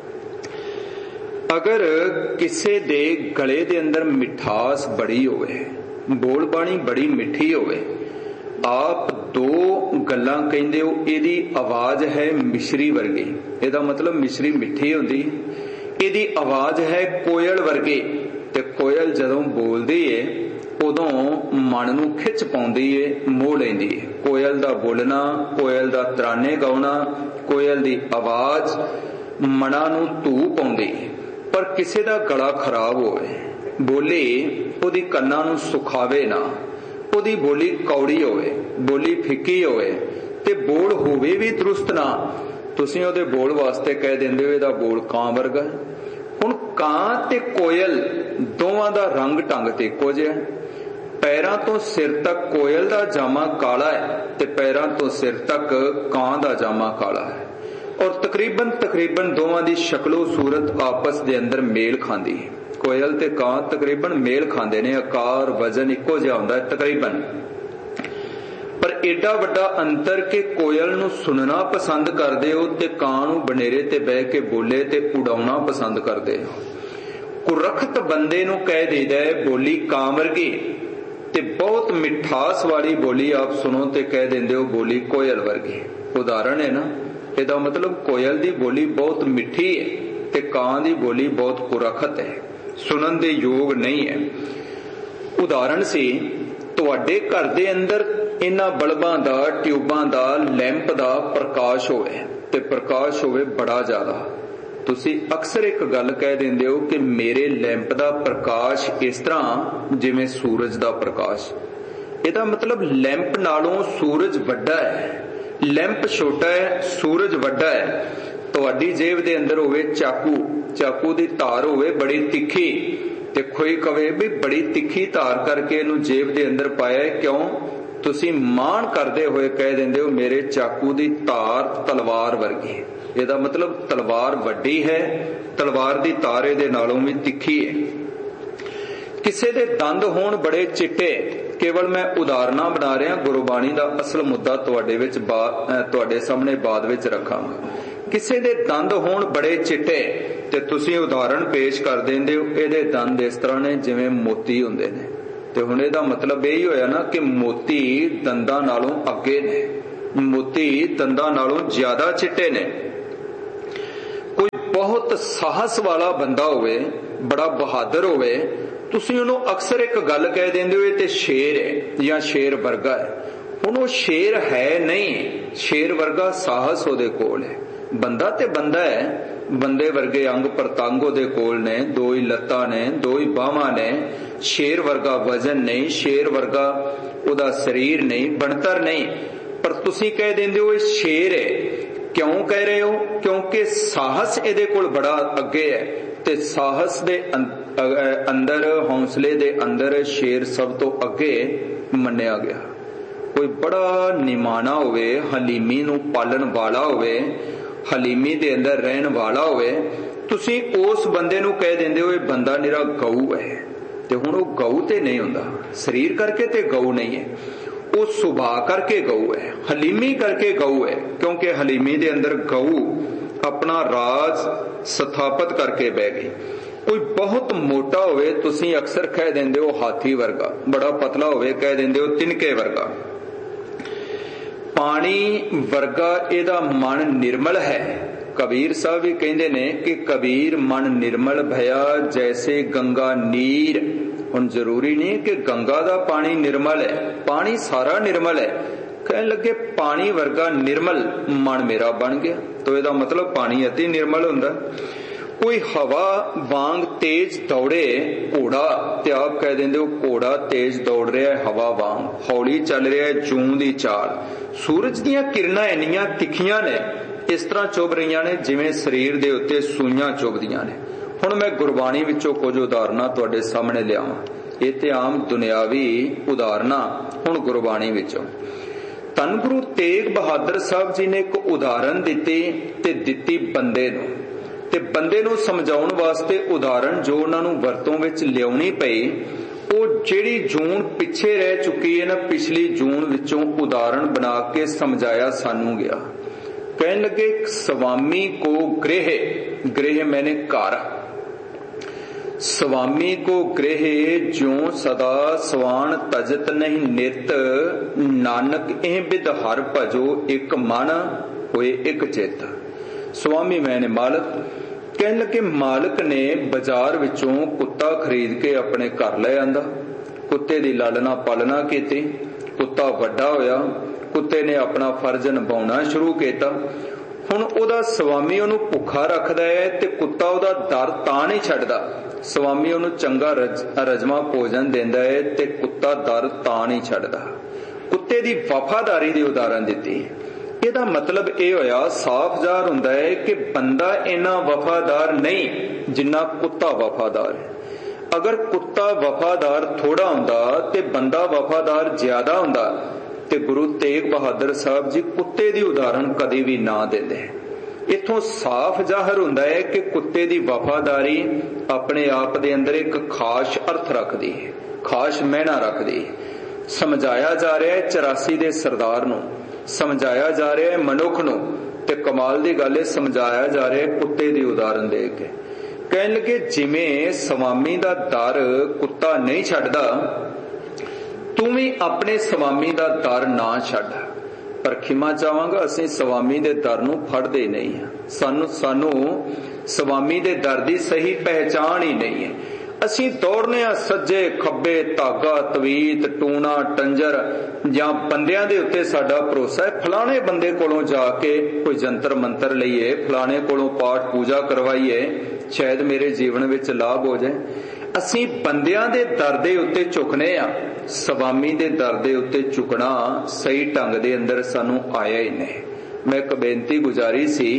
ਅਗਰ ਕਿਸੇ ਦੇ ਗਲੇ ਦੇ ਅੰਦਰ ਮਿਠਾਸ ਬੜੀ ਹੋਵੇ, ਬੋਲ ਬਾਣੀ ਬੜੀ ਮਿੱਠੀ ਹੋਵੇ, ਆਪ ਦੋ ਗੱਲਾਂ ਕਹਿੰਦੇ ਹੋ, ਇਹਦੀ ਆਵਾਜ਼ ਹੈ ਮਿਸ਼ਰੀ ਵਰਗੀ, ਇਹਦਾ ਮਤਲਬ ਮਿਸ਼ਰੀ ਮਿੱਠੀ ਹੁੰਦੀ, ਇਹਦੀ ਆਵਾਜ਼ ਹੈ ਕੋਇਲ ਵਰਗੀ। ਤੇ ਕੋਇਲ ਜਦੋਂ ਬੋਲਦੀ ਏ ਉਦੋਂ ਮਨ ਨੂੰ ਖਿੱਚ ਪਾਉਂਦੀ ਏ, ਮੋਹ ਲੈਂਦੀ ਏ। ਕੋਇਲ ਦਾ ਬੋਲਣਾ, ਕੋਇਲ ਦਾ ਤਰਾਨੇ ਗਾਉਣਾ, ਕੋਇਲ ਦੀ ਆਵਾਜ਼ ਮਨਾਂ ਨੂੰ ਧੂ ਪਾਉਂਦੀ ਏ। ਪਰ ਕਿਸੇ ਦਾ ਗਲਾ ਖਰਾਬ ਹੋਵੇ, ਬੋਲੀ ਉਹਦੀ ਕੰਨਾਂ ਨੂੰ ਸੁਖਾਵੇ ਨਾ, ਉਹਦੀ ਬੋਲੀ ਕੌੜੀ ਹੋਵੇ, ਬੋਲੀ ਫਿੱਕੀ ਹੋਵੇ, ਤੇ ਬੋਲ ਹੋਵੇ ਵੀ ਦਰੁਸਤ ਨਾ, ਤੁਸੀਂ ਉਹਦੇ ਬੋਲ ਵਾਸਤੇ ਕਹਿ ਦਿੰਦੇ ਹੋ ਇਹਦਾ ਬੋਲ ਕਾਂ ਵਰਗਾ। ਹੁਣ ਕਾਂ ਤੇ ਕੋਇਲ ਦੋਵਾਂ ਦਾ ਰੰਗ ਢੰਗ ਤੇ ਇੱਕੋ ਜਿਹਾ। ਪੈਰਾਂ ਤੋਂ ਸਿਰ ਤੱਕ ਕੋਇਲ ਦਾ ਜਾਮਾ ਕਾਲਾ ਹੈ, ਤੇ ਪੈਰਾਂ ਤੋਂ ਸਿਰ ਤੱਕ ਕਾਂ ਦਾ ਜਾਮਾ ਕਾਲਾ ਹੈ। ਔਰ ਤਕਰੀਬਨ ਤਕਰੀਬਨ ਦੋਵਾਂ ਦੀ ਸ਼ਕਲੋ ਸੂਰਤ ਆਪਸ ਦੇ ਅੰਦਰ ਮੇਲ ਖਾਂਦੀ ਹੈ। ਕੋਇਲ ਤੇ ਕਾਂ ਤਕਰੀਬਨ ਮੇਲ ਖਾਂਦੇ ਨੇ, ਆਕਾਰ ਵਜ਼ਨ ਇੱਕੋ ਜਿਹਾ ਹੁੰਦਾ ਹੈ ਤਕਰੀਬਨ। ਪਰ ਏਡਾ ਵੱਡਾ ਅੰਤਰ ਕਿ ਕੋਇਲ ਨੂੰ ਸੁਣਨਾ ਪਸੰਦ ਕਰਦੇ ਹੋ ਤੇ ਕਾਂ ਨੂੰ ਬਨੇਰੇ ਤੇ ਬਹਿ ਕੇ ਬੋਲੇ ਤੇ ਉਡਾਉਣਾ ਪਸੰਦ ਕਰਦੇ ਹੋ। ਕੁਰਖਤ ਬੰਦੇ ਨੂੰ ਕਹਿ ਦੇਈਦਾ ਹੈ ਬੋਲੀ ਕਾਂ ਵਰਗੀ, ਤੇ ਬਹੁਤ ਮਿਠਾਸ ਵਾਲੀ ਬੋਲੀ ਆਪ ਸੁਣੋ ਤੇ ਕਹਿ ਦਿੰਦੇ ਹੋ ਬੋਲੀ ਕੋਇਲ ਵਰਗੀ। ਉਦਾਹਰਣ ਹੈ ਨਾ, ਇਹਦਾ ਮਤਲਬ ਕੋਇਲ ਦੀ ਬੋਲੀ ਬਹੁਤ ਮਿੱਠੀ ਹੈ ਤੇ ਕਾਂ ਦੀ ਬੋਲੀ ਬਹੁਤ ਕੁਰਖਤ ਹੈ, ਸੁਣਨ ਦੇ ਯੋਗ ਨਹੀਂ ਹੈ। ਉਦਾਹਰਣ ਸੀ, ਤੁਹਾਡੇ ਘਰ ਦੇ ਅੰਦਰ ਇਹਨਾਂ ਬਲਬਾਂ ਦਾ, ਟਿਊਬਾਂ ਦਾ, ਲੈਂਪ ਦਾ ਪ੍ਰਕਾਸ਼ ਹੋਵੇ, ਤੇ ਪ੍ਰਕਾਸ਼ ਹੋਵੇ ਬੜਾ ਜ਼ਿਆਦਾ, ਤੁਸੀਂ ਅਕਸਰ ਇੱਕ ਗੱਲ ਕਹਿ ਦਿੰਦੇ ਹੋ ਕਿ ਮੇਰੇ ਲੈਂਪ ਦਾ ਪ੍ਰਕਾਸ਼ ਇਸ ਤਰ੍ਹਾਂ ਜਿਵੇਂ ਸੂਰਜ ਦਾ ਪ੍ਰਕਾਸ਼। ਇਹਦਾ ਮਤਲਬ ਲੈਂਪ ਨਾਲੋਂ ਸੂਰਜ ਵੱਡਾ ਹੈ, ਲੈਂਪ ਛੋਟਾ ਹੈ, ਸੂਰਜ ਵੱਡਾ ਹੈ। ਤੁਹਾਡੀ ਜੇਬ ਦੇ ਅੰਦਰ ਹੋਵੇ ਚਾਕੂ, ਚਾਕੂ ਦੀ ਧਾਰ ਹੋਵੇ ਬੜੀ ਤਿੱਖੀ, ਤੇ ਕੋਈ ਕਵੇ ਵੀ ਬੜੀ ਤਿੱਖੀ ਧਾਰ ਕਰਕੇ ਇਹਨੂੰ ਜੇਬ ਦੇ ਅੰਦਰ ਪਾਇਆ, ਕਿਉਂ? ਤੁਸੀਂ ਮਾਣ ਕਰਦੇ ਹੋਏ ਕਹਿ ਦਿੰਦੇ ਹੋ ਮੇਰੇ ਚਾਕੂ ਦੀ ਧਾਰ ਤਲਵਾਰ ਵਰਗੀ ਹੈ। ਇਹਦਾ ਮਤਲਬ ਤਲਵਾਰ ਵੱਡੀ ਹੈ, ਤਲਵਾਰ ਦੀ ਧਾਰ ਇਹਦੇ ਨਾਲੋਂ ਵੀ ਤਿੱਖੀ ਹੈ। ਕਿਸੇ ਦੇ ਦੰਦ ਹੋਣ ਬੜੇ ਚਿੱਟੇ, ਕੇਵਲ ਮੈਂ ਉਦਾਹਰਨਾਂ ਬਣਾ ਰਿਹਾ, ਗੁਰਬਾਣੀ ਦਾ ਅਸਲ ਮੁੱਦਾ ਤੁਹਾਡੇ ਵਿੱਚ ਤੁਹਾਡੇ ਸਾਹਮਣੇ ਬਾਅਦ ਵਿੱਚ ਰੱਖਾਂਗਾ। ਕਿਸੇ ਦੇ ਦੰਦ ਹੋਣ ਬੜੇ ਚਿੱਟੇ ਤੇ ਤੁਸੀਂ ਉਦਾਹਰਣ ਪੇਸ਼ ਕਰ ਦਿੰਦੇ ਹੋ ਇਹਦੇ ਦੰਦ ਇਸ ਤਰ੍ਹਾਂ ਨੇ ਜਿਵੇਂ ਮੋਤੀ ਹੁੰਦੇ ਨੇ। ਤੇ ਹੁਣ ਇਹਦਾ ਮਤਲਬ ਇਹੀ ਹੋਇਆ ਨਾ ਕਿ ਮੋਤੀ ਦੰਦਾਂ ਨਾਲੋਂ ਅੱਗੇ ਨੇ, ਮੋਤੀ ਦੰਦਾਂ ਨਾਲੋਂ ਜ਼ਿਆਦਾ ਚਿੱਟੇ ਨੇ। ਕੋਈ ਬਹੁਤ ਸਾਹਸ ਵਾਲਾ ਬੰਦਾ ਹੋਵੇ, ਬੜਾ ਬਹਾਦਰ ਹੋਵੇ, ਤੁਸੀਂ ਉਹਨੂੰ ਅਕਸਰ ਇੱਕ ਗੱਲ ਕਹਿ ਦਿੰਦੇ ਹੋ ਇਹ ਤੇ ਸ਼ੇਰ ਹੈ ਜਾਂ ਸ਼ੇਰ ਵਰਗਾ ਹੈ। ਹੁਣ ਉਹ ਸ਼ੇਰ ਹੈ ਨਹੀਂ, ਸ਼ੇਰ ਵਰਗਾ ਸਾਹਸ ਉਹਦੇ ਕੋਲ ਹੈ। ਬੰਦਾ ਤੇ ਬੰਦਾ ਹੈ, ਬੰਦੇ ਵਰਗੇ ਅੰਗ ਪ੍ਰਤੰਗ ਉਹਦੇ ਕੋਲ ਨੇ, ਦੋ ਹੀ ਲੱਤਾਂ ਨੇ, ਦੋ ਹੀ ਬਾਹਾਂ ਨੇ। ਸ਼ੇਰ ਵਰਗਾ ਵਜ਼ਨ ਨਹੀਂ, ਸ਼ੇਰ ਵਰਗਾ ਉਹਦਾ ਸਰੀਰ ਨਹੀਂ, ਬਣਤਰ ਨਹੀਂ, ਪਰ ਤੁਸੀਂ ਕਹਿ ਦਿੰਦੇ ਹੋ ਇਹ ਸ਼ੇਰ ਹੈ। ਕਿਉਂ ਕਹਿ ਰਹੇ ਹੋ? ਕਿਉਂਕਿ ਸਾਹਸ ਇਹਦੇ ਕੋਲ ਬੜਾ ਅੱਗੇ ਹੈ, ਤੇ ਸਾਹਸ ਦੇ ਅੰਦਰ, ਹੌਸਲੇ ਦੇ ਅੰਦਰ ਸ਼ੇਰ ਸਭ ਤੋਂ ਅੱਗੇ ਮੰਨਿਆ ਗਿਆ। ਕੋਈ ਬੜਾ ਨਿਮਾਣਾ ਹੋਵੇ, ਹਲੀਮੀ ਨੂੰ ਪਾਲਣ ਵਾਲਾ ਹੋਵੇ, ਹਲੀਮੀ ਦੇ ਅੰਦਰ ਰਹਿਣ ਵਾਲਾ ਹੋਵੇ, ਤੁਸੀਂ ਉਸ ਬੰਦੇ ਨੂੰ ਕਹਿ ਦਿੰਦੇ ਹੋ ਇਹ ਬੰਦਾ ਨਿਰਾ ਗਊ ਹੈ। ਤੇ ਹੁਣ ਉਹ ਗਊ ਤੇ ਨਹੀਂ ਹੁੰਦਾ, ਸਰੀਰ ਕਰਕੇ ਤੇ ਗਊ ਨਹੀਂ ਹੈ, ਉਹ ਸੁਭਾਅ ਕਰਕੇ ਗਊ ਹੈ, ਹਲੀਮੀ ਕਰਕੇ ਗਊ ਹੈ। ਕਿਉਂਕਿ ਹਲੀਮੀ ਦੇ ਅੰਦਰ ਗਊ ਆਪਣਾ ਰਾਜ ਸਥਾਪਿਤ ਕਰਕੇ ਬਹਿ ਗਈ। ਕੋਈ ਬਹੁਤ ਮੋਟਾ ਹੋਵੇ, ਤੁਸੀਂ ਅਕਸਰ ਕਹਿ ਦਿੰਦੇ ਹੋ ਹਾਥੀ ਵਰਗਾ, ਬੜਾ ਪਤਲਾ ਹੋਵੇ ਕਹਿ ਦਿੰਦੇ ਹੋ ਤਿਨਕੇ ਵਰਗਾ। ਪਾਣੀ ਵਰਗਾ ਇਹਦਾ ਮਨ ਨਿਰਮਲ ਹੈ। ਕਬੀਰ ਸਾਹਿਬ ਵੀ ਕਹਿੰਦੇ ਨੇ ਕਿ ਕਬੀਰ ਮਨ ਨਿਰਮਲ ਭਇਆ ਜੈਸੇ ਗੰਗਾ ਨੀਰ। ਹੁਣ ਜ਼ਰੂਰੀ ਨਹੀਂ ਕਿ ਗੰਗਾ ਦਾ ਪਾਣੀ ਨਿਰਮਲ ਹੈ, ਪਾਣੀ ਸਾਰਾ ਨਿਰਮਲ ਹੈ। ਕਹਿਣ ਲੱਗੇ ਪਾਣੀ ਵਰਗਾ ਨਿਰਮਲ ਮਨ ਮੇਰਾ ਬਣ ਗਿਆ, ਤਾਂ ਇਹਦਾ ਮਤਲਬ ਪਾਣੀ ਅਤੀ ਨਿਰਮਲ ਹੁੰਦਾ। ਕੋਈ ਹਵਾ ਵਾਂਗ ਤੇਜ਼ ਦੌੜੇ ਘੋੜਾ, ਤੇ ਆਪ ਕਹਿ ਦਿੰਦੇ ਹੋ ਘੋੜਾ ਤੇਜ਼ ਦੌੜ ਰਿਹਾ ਹੈ ਹਵਾ ਵਾਂਗ, ਹੌਲੀ ਚੱਲ ਰਿਹਾ ਹੈ ਜੂੰ ਦੀ ਚਾਲ। ਸੂਰਜ ਦੀਆਂ ਕਿਰਨਾਂ ਇੰਨੀਆਂ ਤਿੱਖੀਆਂ ਨੇ, ਇਸ ਤਰ੍ਹਾਂ ਚੁੱਭ ਰਹੀਆਂ ਨੇ ਜਿਵੇਂ ਸਰੀਰ ਦੇ ਉੱਤੇ ਸੂਈਆਂ ਚੁੱਭਦੀਆਂ ਨੇ। ਹੁਣ ਮੈਂ ਗੁਰਬਾਣੀ ਵਿੱਚੋਂ ਕੁਝ ਉਦਾਹਰਨਾਂ ਤੁਹਾਡੇ ਸਾਹਮਣੇ ਲਿਆਵਾਂ। ਇਹ ਤੇ ਆਮ ਦੁਨਿਆਵੀ ਉਦਾਹਰਨਾਂ, ਹੁਣ ਗੁਰਬਾਣੀ ਵਿੱਚੋਂ। ਧੰਨ ਗੁਰੂ ਤੇਗ ਬਹਾਦਰ ਸਾਹਿਬ ਜੀ ਨੇ ਇੱਕ ਉਦਾਹਰਨ ਦਿੱਤੀ, ਤੇ ਦਿੱਤੀ ਬੰਦੇ ਨੂੰ, ਤੇ ਬੰਦੇ ਨੂੰ ਸਮਝਾਉਣ ਵਾਸਤੇ ਉਦਾਹਰਨ ਜੋ ਉਹਨਾਂ ਨੂੰ ਵਰਤੋਂ ਵਿੱਚ ਲਿਆਉਣੀ ਪਈ, ਉਹ ਜਿਹੜੀ ਜੂਨ ਪਿੱਛੇ ਰਹਿ ਚੁੱਕੀ ਹੈ ਨਾ, ਪਿਛਲੀ ਜੂਨ ਵਿੱਚੋਂ ਉਦਾਹਰਨ ਬਣਾ ਕੇ ਸਮਝਾਇਆ ਸਾਨੂੰ ਗਿਆ। ਕਹਿਣ ਲੱਗੇ ਸਵਾਮੀ ਕੋ ਗ੍ਰਹਿ, ਗ੍ਰਹਿ ਮੈਨੇ ਘਰ, ਸਵਾਮੀ ਕੋ ਗ੍ਰਹਿ ਜਿਉ ਸਦਾ ਸਵਾਨ ਤਜਤ ਨਹੀਂ ਨਿਤ, ਨਾਨਕ ਇਹ ਬਿਦ ਹਰ ਭਜੋ ਇੱਕ ਮਨ ਹੋਏ ਇੱਕ ਚਿੱਤ। ਸਵਾਮੀ ਮੈਨੇ ਮਾਲਕ। ਕਹਿਣ ਲੱਗੇ ਮਾਲਕ ਨੇ ਬਾਜ਼ਾਰ ਵਿੱਚੋਂ ਕੁੱਤਾ ਖਰੀਦ ਕੇ ਆਪਣੇ ਘਰ ਲੈ ਆਂਦਾ, ਕੁੱਤੇ ਦੀ ਲਾਲਣਾ ਪਾਲਣਾ ਕੀਤੀ, ਕੁੱਤਾ ਵੱਡਾ ਹੋਇਆ, ਕੁੱਤੇ ਨੇ ਆਪਣਾ ਫਰਜ਼ ਨਿਭਾਉਣਾ ਸ਼ੁਰੂ ਕੀਤਾ। ਹੁਣ ਉਹਦਾ ਸਵਾਮੀ ਉਹਨੂੰ ਭੁੱਖਾ ਰੱਖਦਾ ਹੈ, ਤੇ ਕੁੱਤਾ ਉਹਦਾ ਦਰ ਤਾਂ ਨਹੀਂ ਛੱਡਦਾ। ਸਵਾਮੀ ਉਹਨੂੰ ਚੰਗਾ ਰਜਮਾ ਭੋਜਨ ਦਿੰਦਾ ਹੈ, ਤੇ ਕੁੱਤਾ ਦਰ ਤਾਂ ਨਹੀਂ ਛੱਡਦਾ। ਕੁੱਤੇ ਦੀ ਵਫਾਦਾਰੀ ਦੀ ਉਦਾਹਰਨ ਦਿੱਤੀ। ਇਹਦਾ ਮਤਲਬ ਇਹ ਹੋਇਆ, ਸਾਫ਼ ਜ਼ਾਹਰ ਹੁੰਦਾ ਹੈ ਕਿ ਬੰਦਾ ਇੰਨਾ ਵਫਾਦਾਰ ਨਹੀਂ ਜਿੰਨਾ ਕੁੱਤਾ ਵਫਾਦਾਰ ਹੈ। ਅਗਰ ਕੁੱਤਾ ਵਫਾਦਾਰ ਥੋੜਾ ਹੁੰਦਾ ਤੇ ਬੰਦਾ ਵਫਾਦਾਰ ਜ਼ਿਆਦਾ ਹੁੰਦਾ, ਤੇ ਗੁਰੂ ਤੇਗ ਬਹਾਦਰ ਸਾਹਿਬ ਜੀ ਕੁੱਤੇ ਦੀ ਉਦਾਹਰਨ ਕਦੇ ਵੀ ਨਾ ਦਿੰਦੇ। ਇਥੋਂ ਸਾਫ਼ ਜ਼ਾਹਰ ਹੁੰਦਾ ਹੈ ਕਿ ਕੁੱਤੇ ਦੀ ਵਫਾਦਾਰੀ ਆਪਣੇ ਆਪ ਦੇ ਅੰਦਰ ਇੱਕ ਖਾਸ ਅਰਥ ਰੱਖਦੀ ਹੈ, ਖਾਸ ਮਹਿਨਾ ਰੱਖਦੀ ਹੈ। ਸਮਝਾਇਆ ਜਾ ਰਿਹਾ ਹੈ ਚੁਰਾਸੀ ਦੇ ਸਰਦਾਰ ਨੂੰ, ਸਮਝਾਇਆ ਜਾ ਰਿਹਾ ਹੈ ਮਨੁੱਖ ਨੂੰ, ਤੇ ਕਮਾਲ ਦੀ ਗੱਲ ਹੈ ਸਮਝਾਇਆ ਜਾ ਰਿਹਾ ਹੈ ਕੁੱਤੇ ਦੀ ਉਦਾਹਰਨ ਦੇ ਕੇ। ਕਹਿਣ ਲੱਗੇ ਜਿਵੇਂ ਸਵਾਮੀ ਦਾ ਦਰ ਕੁੱਤਾ ਨਹੀਂ ਛੱਡਦਾ, ਤੂੰ ਵੀ ਆਪਣੇ ਸਵਾਮੀ ਦਾ ਦਰ ਨਾ ਛੱਡ। ਪਰ ਖਿਮਾ ਚਾਹਾਂਗਾ, ਅਸੀਂ ਸਵਾਮੀ ਦੇ ਦਰ ਨੂੰ ਫੜਦੇ ਨਹੀਂ ਹਾਂ। ਸਾਨੂੰ ਸਾਨੂੰ ਸਵਾਮੀ ਦੇ ਦਰ ਦੀ ਸਹੀ ਪਹਿਚਾਣ ਹੀ ਨਹੀਂ ਹੈ। ਅਸੀਂ ਦੌੜਨੇ ਆ ਸੱਜੇ ਖੱਬੇ, ਧਾਗਾ ਤਵੀਤ ਟੂਣਾ ਟੰਜਰ ਜਾਂ ਬੰਦਿਆਂ ਦੇ ਉੱਤੇ ਸਾਡਾ ਭਰੋਸਾ ਹੈ। ਫਲਾਣੇ ਬੰਦੇ ਕੋਲੋਂ ਜਾ ਕੇ ਕੋਈ ਜੰਤਰ ਮੰਤਰ ਲਈਏ, ਫਲਾਣੇ ਕੋਲੋਂ ਪਾਠ ਪੂਜਾ ਕਰਵਾਈਏ, ਸ਼ਾਇਦ ਮੇਰੇ ਜੀਵਨ ਵਿੱਚ ਲਾਭ ਹੋ ਜਾਏ। ਅਸੀਂ ਬੰਦਿਆਂ ਦੇ ਦਰ ਦੇ ਉੱਤੇ ਝੁਕਨੇ ਆ, ਸਵਾਮੀ ਦੇ ਦਰ ਦੇ ਉੱਤੇ ਝੁਕਣਾ ਸਹੀ ਢੰਗ ਦੇ ਅੰਦਰ ਸਾਨੂੰ ਆਇਆ ਹੀ ਨਹੀਂ। ਮੈਂ ਇੱਕ ਬੇਨਤੀ ਗੁਜ਼ਾਰੀ ਸੀ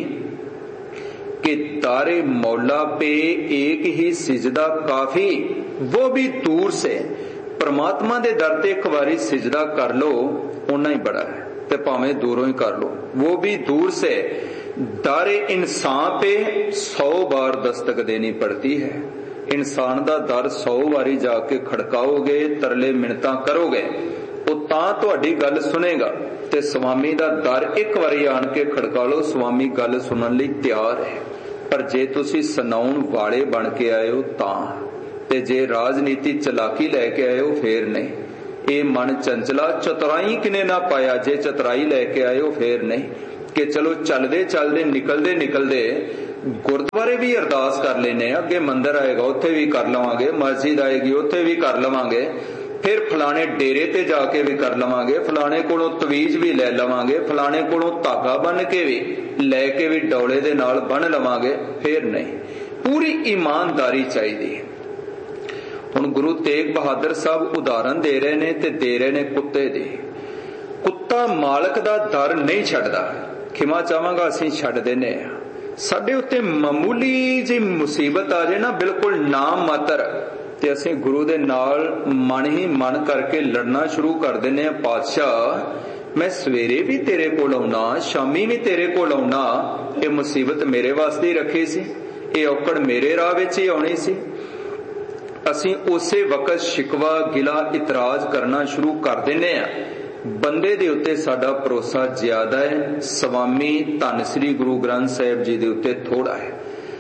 कि तारे मौला पे एक ही सिजदा काफी, वो भी दूर से। परमात्मा दे दर ते एक बारी सिजदा कर लो, उन्ना ही बड़ा है, ते भावें दूरों ही कर लो, वो भी दूर से। दारे इंसान पे सौ बार दस्तक देनी पड़ती है। इंसान दा दर सौ बारी जाके खड़काओगे, तरले मिन्नतां करोगे, वो तां तुहाडी गल सुनेगा। ते स्वामी दा दर एक बारी आण के खड़का लो, स्वामी गल सुनन लई तैयार है। पर जे तुसी सुनाउण वाले बन के आए हो तां, ते जे राजनीति चलाकी लैके आए हो फिर नहीं। ये मन चंचला चतुराई किने ना पाया, जे चतुराई लैके आए हो फिर नहीं कि चलो चलदे चलदे निकलदे निकलदे गुरुद्वारे भी अरदास कर लेने, अगे मंदिर आएगा उत्थे भी कर लवांगे, मस्जिद आएगी उत्थे भी कर लवांगे, फिर फलाने डेरे ते जाके भी कर लवांगे, फलाने कोलों तवीज भी ले लवांगे, फलाने कोलों धागा बन के भी लैके भी डौले दे नाल बन लवांगे, फिर नहीं। पूरी ईमानदारी चाहिए। हुण गुरु तेग बहादुर साहब उदाहरण दे रहे ने ते दे रहे ने कुत्ते दी। कुत्ता मालक दा दर नहीं छड्डदा, खिमा चाहांगा असीं छड्ड दिंदे आ। साडे उत्ते मामूली जी मुसीबत आ जाए ना, बिल्कुल नाम मातर, ते असीं गुरु दे नाल मन ही मन करके लड़ना शुरू कर दिंदे आ। पातशाह मैं सवेरे भी तेरे कोल आउणा, शामी भी तेरे कोल आउणा, ये मुसीबत मेरे वास्ते ही रखी सी, ये औकड़ मेरे राह विच ही आउणी सी। असीं उसे वक्त शिकवा गिला इतराज करना शुरू कर दिंदे आ। बंदे दे उत्ते साडा भरोसा ज्यादा है, स्वामी धन श्री गुरु ग्रंथ साहिब जी दे उत्ते थोड़ा है।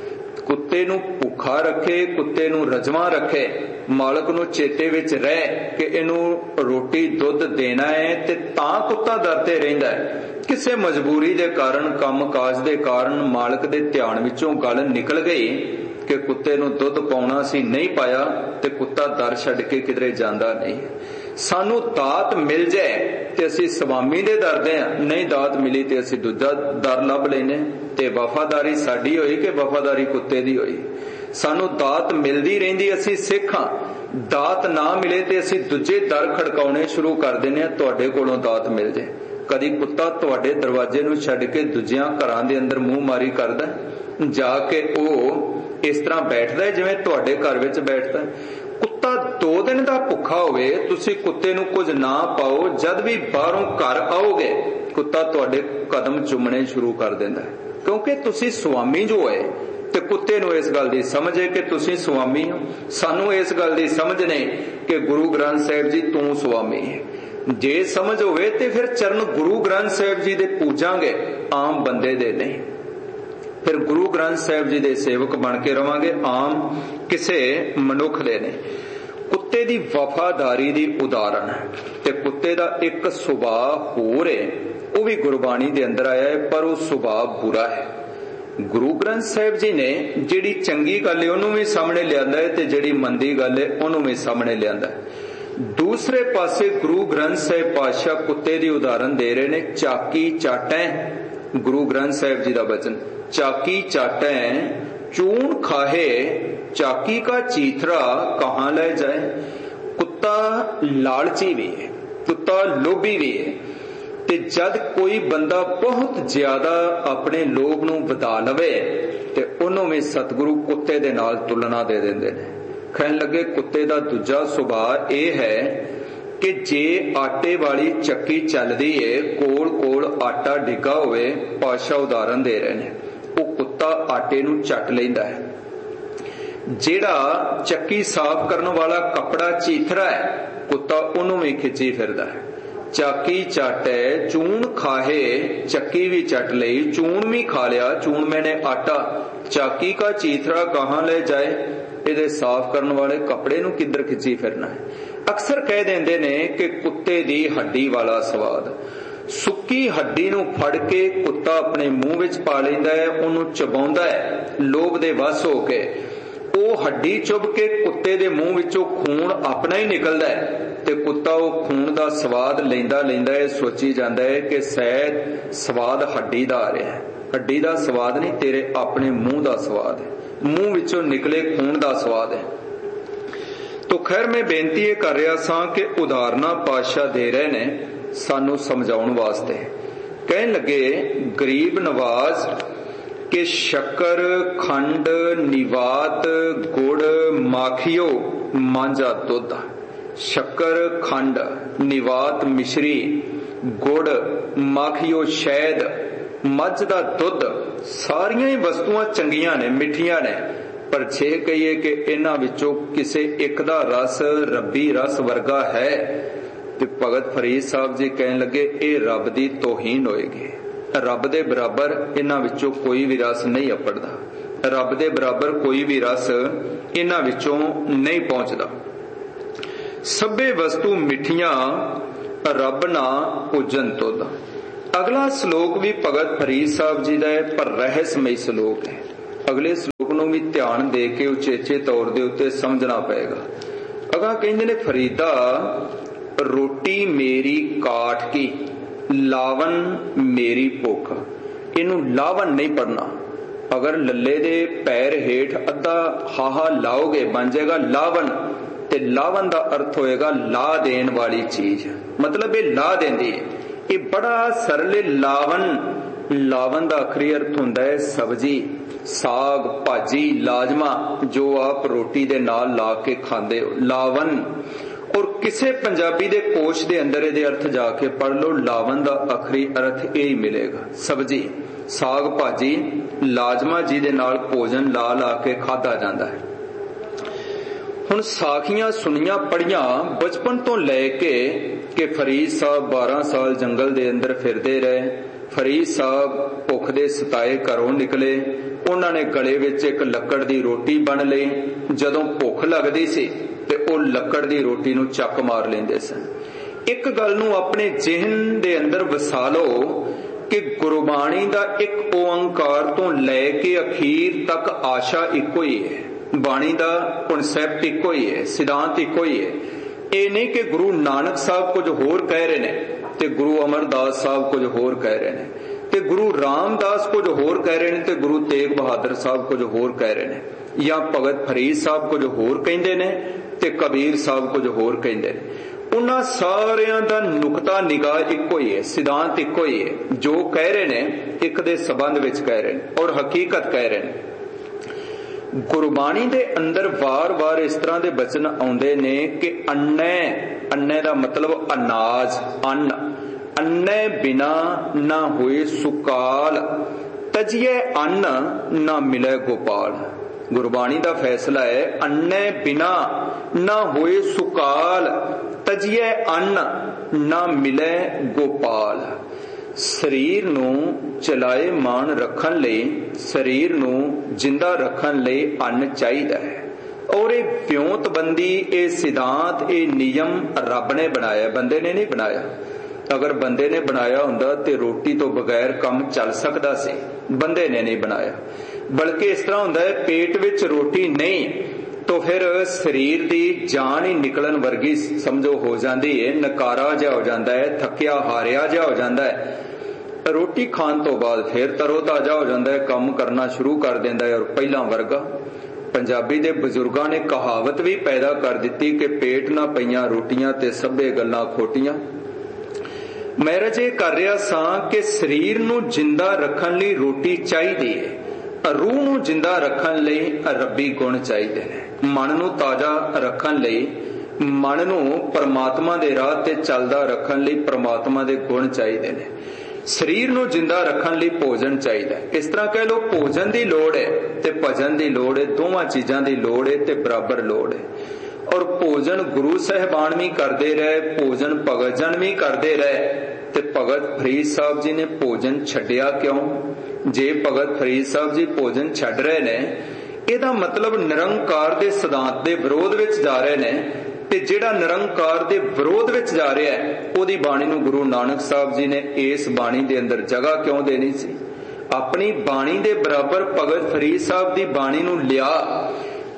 कुत्ते नूं भुखा रखे, कुत्ते नूं रजवा रखे, मालक नूं चेते विच रह कि इनू रोटी दुध देना है, ते तां कुत्ता दर ते रहिंदा है। किसे मजबूरी दे कारण, काम काज दे कारण मालक दे ध्यान विचों गल निकल गई कि कुत्ते नूं दुध पाउणा सी, नहीं पाया, ते कुत्ता दर छड्ड के किधरे जांदा नहीं। सानू दात मिल जाए ते असी स्वामी दे दर दे, नहीं दात मिली ते असी दूजा दर लभ लेने। ते वफादारी साडी होई कि वफादारी कुत्ते दी होई? सानू दात मिलदी रहिंदी, असी सिख हां। दात ना मिले ते असी दूजे दर खड़काउणे शुरू कर दिंदे आ, तुहाडे कोलों दात मिल जाए। कदी कुत्ता तुहाडे दरवाजे नूं छड्ड के दूजियां घरां दे अंदर मूंह मारी करदा, जाके ओ इस तरह बैठदा है जिवें तुहाडे घर विच बैठदा। कुत्ता दो दिन का भुखा होवे, तुसी कुत्ते नूं कुछ ना पाओ, जद भी बाहरों घर आओगे कुत्ता तुहाडे कदम चुमने शुरू कर दिंदा है, क्योंकि तुसी स्वामी जो है। ते कुत्ते नूं इस गल दी समझ है कि तुसी स्वामी हो, सानू इस गल दी समझ नहीं कि गुरु ग्रंथ साहिब जी तू स्वामी है। जे समझ होवे ते फिर चरण गुरु ग्रंथ साहिब जी दे पूजांगे, आम बंदे दे नहीं। फिर गुरु ग्रंथ साहिब जी दे सेवक बन के रवांगे, आम किसे मनुख दे नहीं। कुत्ते दी वफादारी दी उदाहरण है, ते कुत्ते दा एक सुभाव होर है, वो भी गुरबाणी दे अंदर आया है, पर वो सुभाव बुरा है। गुरु ग्रंथ साहिब जी ने जिहड़ी चंगी गल है उन्होंने भी सामने लियांदा है, ते जिहड़ी मंदी गल है उन्होंने भी सामने लियांदा है। दूसरे पासे गुरु ग्रंथ साहिब पातशाह कुत्ते दी उदाहरण दे रहे ने, चाकी चाटें। गुरु ग्रंथ साहिब जी दा वचन, चाकी चाटें चून खाहे, चाकी का चीथरा कहां ले जाए। कुत्ता लालची भी है, कुत्ता लोभी भी है, ते जद कोई बंदा बहुत ज्यादा अपने लोभ नूं वधा लवे ते उन्हों में सतगुरु कुत्ते दे नाल तुलना दे देंदे ने। कहन लगे कुत्ते दा दूजा सुभाव यह है कि जे आटे वाली चक्की चलदी है, कोल कोल आटा डिगा होवे, पातशाह उदाहरण दे रहे ने, वो कुत्ता आटे नूं चट लैंदा है। जेड़ा चक्की साफ करने वाला कपड़ा चीथरा है, कुत्ता उन्हों भी खिंची फिरदा है। चाकी चाटे चून खाहे, चक्की भी चट लई, चून भी खा लिया, चून मैंने आटा, चाकी का चीथरा कहां ले जाए। इहदे साफ करने वाले कपड़े नूं किधर खिंची फिरना है। अक्सर कह देंदे ने कि कुत्ते दी हड्डी वाला स्वाद। सुक्की हड्डी नूं फड़ के कुत्ता अपने मुंह विच पा लैंदा है, उहनूं चबाउंदा है लोभ दे वस हो के, ਉਹ ਹੱਡੀ ਚੁੱਭ ਕੇ ਕੁੱਤੇ ਦੇ ਮੂੰਹ ਵਿੱਚੋਂ ਖੂਨ ਆਪਣਾ ਹੀ ਨਿਕਲਦਾ ਹੈ ਤੇ ਕੁੱਤਾ ਉਹ ਖੂਨ ਦਾ ਸਵਾਦ ਲੈਂਦਾ ਲੈਂਦਾ ਹੈ, ਸੋਚੀ ਜਾਂਦਾ ਹੈ ਕਿ ਸ਼ਾਇਦ ਸਵਾਦ ਹੱਡੀ ਦਾ ਆ ਰਿਹਾ ਹੈ। ਹੱਡੀ ਦਾ ਸਵਾਦ ਨਹੀਂ, ਤੇਰੇ ਆਪਣੇ ਮੂੰਹ ਦਾ ਸਵਾਦ ਹੈ, ਮੂੰਹ ਵਿੱਚੋਂ ਨਿਕਲੇ ਖੂਨ ਦਾ ਸਵਾਦ ਹੈ। ਤੋ ਖੈਰ ਮੈਂ ਬੇਨਤੀ ਇਹ ਕਰ ਰਿਹਾ ਸਾਂ ਕਿ ਉਦਾਹਰਨਾਂ ਪਾਤਸ਼ਾਹ ਦੇ ਰਹੇ ਨੇ ਸਾਨੂੰ ਸਮਝਾਉਣ ਵਾਸਤੇ। ਕਹਿਣ ਲੱਗੇ ਗਰੀਬ ਨਵਾਜ਼ ਕਿ ਸ਼ੱਕਰ, ਖੰਡ, ਨਿਵਾਤ, ਗੁੜ, ਮਾਖੀਓ, ਮਾਂਝਾ ਦੁੱਧ। ਸ਼ੱਕਰ, ਖੰਡ, ਨਿਵਾਤ, ਮਿਸ਼ਰੀ, ਗੁੜ, ਮਾਖੀਓ, ਸ਼ਹਿਦ, ਮੱਝ ਦਾ ਦੁੱਧ, ਸਾਰੀਆਂ ਹੀ ਵਸਤੂਆਂ ਚੰਗੀਆਂ ਨੇ, ਮਿੱਠੀਆਂ ਨੇ, ਪਰ ਜੇ ਕਹੀਏ ਕਿ ਇਹਨਾਂ ਵਿੱਚੋਂ ਕਿਸੇ ਇੱਕ ਦਾ ਰਸ ਰੱਬੀ ਰਸ ਵਰਗਾ ਹੈ ਤੇ ਭਗਤ ਫਰੀਦ ਸਾਹਿਬ ਜੀ ਕਹਿਣ ਲੱਗੇ ਇਹ ਰੱਬ ਦੀ ਤੋਹੀਨ ਹੋਏਗੀ। ਰੱਬ ਦੇ ਬਰਾਬਰ ਇਹਨਾਂ ਵਿੱਚੋਂ ਕੋਈ ਵੀ ਰਸ ਨਹੀਂ ਅਪੜਦਾ, ਰੱਬ ਦੇ ਬਰਾਬਰ ਕੋਈ ਵੀ ਰਸ ਇਹਨਾਂ ਵਿੱਚੋਂ ਨਹੀਂ ਪਹੁੰਚਦਾ। ਸਭੇ ਵਸਤੂ ਮਿੱਠੀਆਂ ਰੱਬ ਨਾ ਪੂਜਨ ਤੁਧ। ਅਗਲਾ ਸ਼ਲੋਕ ਵੀ ਭਗਤ ਫਰੀਦ ਸਾਹਿਬ ਜੀ ਦਾ ਹੈ, ਪਰ ਰਹੱਸਮਈ ਸ਼ਲੋਕ ਹੈ। ਅਗਲੇ ਸ਼ਲੋਕ ਨੂੰ ਵੀ ਧਿਆਨ ਦੇ ਕੇ ਉਚੇਚੇ ਤੌਰ ਦੇ ਉੱਤੇ ਸਮਝਣਾ ਪਏਗਾ। ਅਗਾ ਕਹਿੰਦੇ ਨੇ ਫਰੀਦਾ ਰੋਟੀ ਮੇਰੀ ਕਾਠ ਕੀ, ਲਾਵਨ ਮੇਰੀ ਭੁੱਖ। ਇਹਨੂੰ ਲਾਵਨ ਨਹੀਂ ਪੜਨਾ। ਅਗਰ ਲੱਲੇ ਦੇ ਪੈਰ ਹੇਠ ਅੱਧਾ ਹਾਹਾ ਲਾਓਗੇ ਬਣ ਜਾਏਗਾ ਲਾਵਨ, ਤੇ ਲਾਵਨ ਦਾ ਅਰਥ ਹੋਏਗਾ ਲਾ ਦੇਣ ਵਾਲੀ ਚੀਜ਼, ਮਤਲਬ ਇਹ ਲਾ ਦਿੰਦੀ ਹੈ। ਇਹ ਬੜਾ ਸਰਲ ਲਾਵਨ। ਲਾਵਨ ਦਾ ਆਖਰੀ ਅਰਥ ਹੁੰਦਾ ਹੈ ਸਬਜ਼ੀ, ਸਾਗ, ਭਾਜੀ, ਲਾਜਮਾ, ਜੋ ਆਪ ਰੋਟੀ ਦੇ ਨਾਲ ਲਾ ਕੇ ਖਾਂਦੇ ਹੋ, ਲਾਵਨ। ਔਰ ਕਿਸੇ ਪੰਜਾਬੀ ਦੇ ਕੋਸ਼ ਦੇ ਅੰਦਰ ਇਹਦੇ ਅਰਥ ਜਾ ਕੇ ਪੜ੍ਹ ਲਓ, ਲਾਵਨ ਦਾ ਆਖਰੀ ਅਰਥ ਇਹ ਹੀ ਮਿਲੇਗਾ, ਸਬਜ਼ੀ, ਸਾਗ, ਭਾਜੀ, ਲਾਜਮਾ, ਜਿਹਦੇ ਨਾਲ ਭੋਜਨ ਲਾ ਲਾ ਕੇ ਖਾਧਾ ਜਾਂਦਾ ਹੈ। ਹੁਣ ਸਾਖੀਆਂ ਸੁਣੀਆਂ ਪੜੀਆਂ ਬਚਪਨ ਤੋਂ ਲੈ ਕੇ ਕਿ ਫਰੀਦ ਸਾਹਿਬ ਬਾਰਾਂ ਸਾਲ ਜੰਗਲ ਦੇ ਅੰਦਰ ਫਿਰਦੇ ਰਹੇ। ਫਰੀਦ ਸਾਹਿਬ ਭੁੱਖ ਦੇ ਸਤਾਏ ਘਰੋਂ ਨਿਕਲੇ, ਉਹਨਾਂ ਨੇ ਗਲੇ ਵਿੱਚ ਇੱਕ ਲੱਕੜ ਦੀ ਰੋਟੀ ਬੰਨ ਲਈ। ਜਦੋਂ ਭੁੱਖ ਲੱਗਦੀ ਸੀ ਤੇ ਉਹ ਲੱਕੜ ਦੀ ਰੋਟੀ ਨੂੰ ਚੱਕ ਮਾਰ ਲੈਂਦੇ ਸਨ। ਇੱਕ ਗੱਲ ਨੂੰ ਆਪਣੇ ਜ਼ਿਹਨ ਦੇ ਅੰਦਰ ਵਸਾ ਲਓ ਕਿ ਗੁਰਬਾਣੀ ਦਾ ਇੱਕ ਓੰਕਾਰ ਤੋਂ ਲੈ ਕੇ ਅਖੀਰ ਤੱਕ ਆਸ਼ਾ ਇੱਕੋ ਹੀ ਹੈ, ਬਾਣੀ ਦਾ ਕਨਸੈਪਟ ਇੱਕੋ ਹੀ ਹੈ, ਸਿਧਾਂਤ ਇੱਕੋ ਹੀ ਹੈ। ਇਹ ਨਹੀਂ ਕਿ ਗੁਰੂ ਨਾਨਕ ਸਾਹਿਬ ਕੁਝ ਹੋਰ ਕਹਿ ਰਹੇ ਨੇ ਤੇ ਗੁਰੂ ਅਮਰਦਾਸ ਸਾਹਿਬ ਕੁਝ ਹੋਰ ਕਹਿ ਰਹੇ ਨੇ, ਤੇ ਗੁਰੂ ਰਾਮਦਾਸ ਕੁਝ ਹੋਰ ਕਹਿ ਰਹੇ ਨੇ ਤੇ ਗੁਰੂ ਤੇਗ ਬਹਾਦਰ ਸਾਹਿਬ ਕੁਝ ਹੋਰ ਕਹਿ ਰਹੇ ਨੇ, ਜਾਂ ਭਗਤ ਫਰੀਦ ਸਾਹਿਬ ਕੁਝ ਹੋਰ ਕਹਿੰਦੇ ਨੇ ਤੇ ਕਬੀਰ ਸਾਹਿਬ ਕੁਝ ਹੋਰ ਕਹਿੰਦੇ ਨੇ। ਉਹਨਾਂ ਸਾਰਿਆਂ ਦਾ ਨੁਕਤਾ ਨਿਗਾਹ ਇੱਕੋ ਹੀ ਹੈ, ਸਿਧਾਂਤ ਇੱਕੋ ਹੀ ਹੈ। ਜੋ ਕਹਿ ਰਹੇ ਨੇ ਇੱਕ ਦੇ ਸਬੰਧ ਵਿੱਚ ਕਹਿ ਰਹੇ ਨੇ ਔਰ ਹਕੀਕਤ ਕਹਿ ਰਹੇ ਨੇ। ਗੁਰਬਾਣੀ ਦੇ ਅੰਦਰ ਵਾਰ-ਵਾਰ ਇਸ ਤਰ੍ਹਾਂ ਦੇ ਬਚਨ ਆਉਂਦੇ ਨੇ ਕਿ ਅੰਨੇ, ਅੰਨੇ ਦਾ ਮਤਲਬ ਅਨਾਜ, ਅੰਨ, ਅੰਨੇ ਬਿਨਾ ਨਾ ਹੋਏ ਸੁਕਾਲ, ਤਜੀਏ ਅੰਨ ਨਾ ਮਿਲੇ ਗੋਪਾਲ। ਗੁਰਬਾਣੀ ਦਾ ਫੈਸਲਾ ਹੈ ਅੰਨੇ ਬਿਨਾ ਨਾ ਹੋਏ ਸੁਕਾਲ, ਤਜੀਏ ਅੰਨ ਨਾ ਮਿਲੇ ਗੋਪਾਲ। ਸਰੀਰ ਨੂੰ ਚਲਾਏਮਾਨ ਰੱਖਣ ਲਈ, ਸਰੀਰ ਨੂੰ ਜਿੰਦਾ ਰੱਖਣ ਲਈ ਅੰਨ ਚਾਹੀਦਾ ਹੈ। ਔਰ ਇਹ ਵਿਉਂਤਬੰਦੀ, ਇਹ ਸਿਧਾਂਤ, ਇਹ ਨਿਯਮ ਰੱਬ ਨੇ ਬਣਾਇਆ, ਬੰਦੇ ਨੇ ਨਹੀਂ ਬਣਾਇਆ। ਅਗਰ ਬੰਦੇ ਨੇ ਬਣਾਇਆ ਹੁੰਦਾ ਤੇ ਰੋਟੀ ਤੋਂ ਬਗੈਰ ਕੰਮ ਚੱਲ ਸਕਦਾ ਸੀ, ਬੰਦੇ ਨੇ ਨਹੀਂ ਬਣਾਇਆ। ਬਲਕਿ ਇਸ ਤਰ੍ਹਾਂ ਹੁੰਦਾ ਹੈ ਪੇਟ ਵਿੱਚ ਰੋਟੀ ਨਹੀਂ ਤਾਂ ਫਿਰ ਸਰੀਰ ਦੀ ਜਾਨ ਹੀ ਨਿਕਲਣ ਵਰਗੀ ਸਮਝੋ ਹੋ ਜਾਂਦੀ ਹੈ, ਨਕਾਰਾ ਜਿਹਾ ਹੋ ਜਾਂਦਾ ਹੈ, ਥੱਕਿਆ ਹਾਰਿਆ ਜਿਹਾ ਹੋ ਜਾਂਦਾ ਹੈ। ਰੋਟੀ ਖਾਣ ਤੋਂ ਬਾਅਦ ਫਿਰ ਤਰੋ ਤਾਜ਼ਾ ਹੋ ਜਾਂਦਾ ਹੈ, ਕੰਮ ਕਰਨਾ ਸ਼ੁਰੂ ਕਰ ਦਿੰਦਾ ਹੈ। ਔਰ ਪਹਿਲਾਂ ਵਰਗਾ ਪੰਜਾਬੀ ਦੇ ਬਜ਼ੁਰਗਾਂ ਨੇ ਕਹਾਵਤ ਵੀ ਪੈਦਾ ਕਰ ਦਿੱਤੀ ਕਿ ਪੇਟ ਨਾ ਪਈਆਂ ਰੋਟੀਆਂ ਤੇ ਸਭੇ ਗੱਲਾਂ ਖੋਟੀਆਂ। ਮੈਂ ਰਜੇ ਕਰ ਰਿਹਾ ਸਾਂ ਕਿ ਸਰੀਰ ਨੂੰ ਜਿੰਦਾ ਰੱਖਣ ਲਈ ਰੋਟੀ ਚਾਹੀਦੀ ਹੈ, ਰੂਹ ਨੂੰ ਜਿੰਦਾ ਰੱਖਣ ਲਈ ਰੱਬੀ ਗੁਣ ਚਾਹੀਦੇ ਨੇ। ਮਨ ਨੂੰ ਤਾਜ਼ਾ ਰੱਖਣ ਲਈ, ਮਨ ਨੂੰ ਪਰਮਾਤਮਾ ਦੇ ਰਾਹ ਤੇ ਚੱਲਦਾ ਰੱਖਣ ਲਈ ਪਰਮਾਤਮਾ ਦੇ ਗੁਣ ਚਾਹੀਦੇ ਨੇ। ਸਰੀਰ ਨੂੰ ਜਿੰਦਾ ਰੱਖਣ ਲਈ ਭੋਜਨ ਚਾਹੀਦਾ। ਇਸ ਤਰ੍ਹਾਂ ਕਹਿ ਲਓ ਭੋਜਨ ਦੀ ਲੋੜ ਹੈ ਤੇ ਭਜਨ ਦੀ ਲੋੜ ਹੈ, ਦੋਵਾਂ ਚੀਜ਼ਾਂ ਦੀ ਲੋੜ ਹੈ ਤੇ ਬਰਾਬਰ ਲੋੜ ਹੈ। ਔਰ ਭੋਜਨ ਗੁਰੂ ਸਾਹਿਬਾਨ ਵੀ ਕਰਦੇ ਰਹੇ, ਭੋਜਨ ਭਗਤ ਜਨ ਵੀ ਕਰਦੇ ਰਹੇ। ਤੇ ਭਗਤ ਫਰੀਦ ਸਾਹਿਬ ਜੀ ਨੇ ਭੋਜਨ ਛੱਡਿਆ ਕਿਉਂ? ਜੇ ਭਗਤ ਫਰੀਦ ਸਾਹਿਬ ਜੀ ਭੋਜਨ ਛੱਡ ਰਹੇ ਨੇ, ਇਹਦਾ ਮਤਲਬ ਨਿਰੰਕਾਰ ਦੇ ਸਿਧਾਂਤ ਦੇ ਵਿਰੋਧ ਵਿੱਚ ਜਾ ਰਹੇ ਨੇ। ਤੇ ਜਿਹੜਾ ਨਿਰੰਕਾਰ ਦੇ ਵਿਰੋਧ ਵਿੱਚ ਜਾ ਰਿਹਾ ਹੈ ਉਹਦੀ ਬਾਣੀ ਨੂੰ ਗੁਰੂ ਨਾਨਕ ਸਾਹਿਬ ਜੀ ਨੇ ਇਸ ਬਾਣੀ ਦੇ ਅੰਦਰ ਜਗ੍ਹਾ ਕਿਉਂ ਦੇਣੀ ਸੀ? ਆਪਣੀ ਬਾਣੀ ਦੇ ਬਰਾਬਰ ਭਗਤ ਫਰੀਦ ਸਾਹਿਬ ਦੀ ਬਾਣੀ ਨੂੰ ਲਿਆ,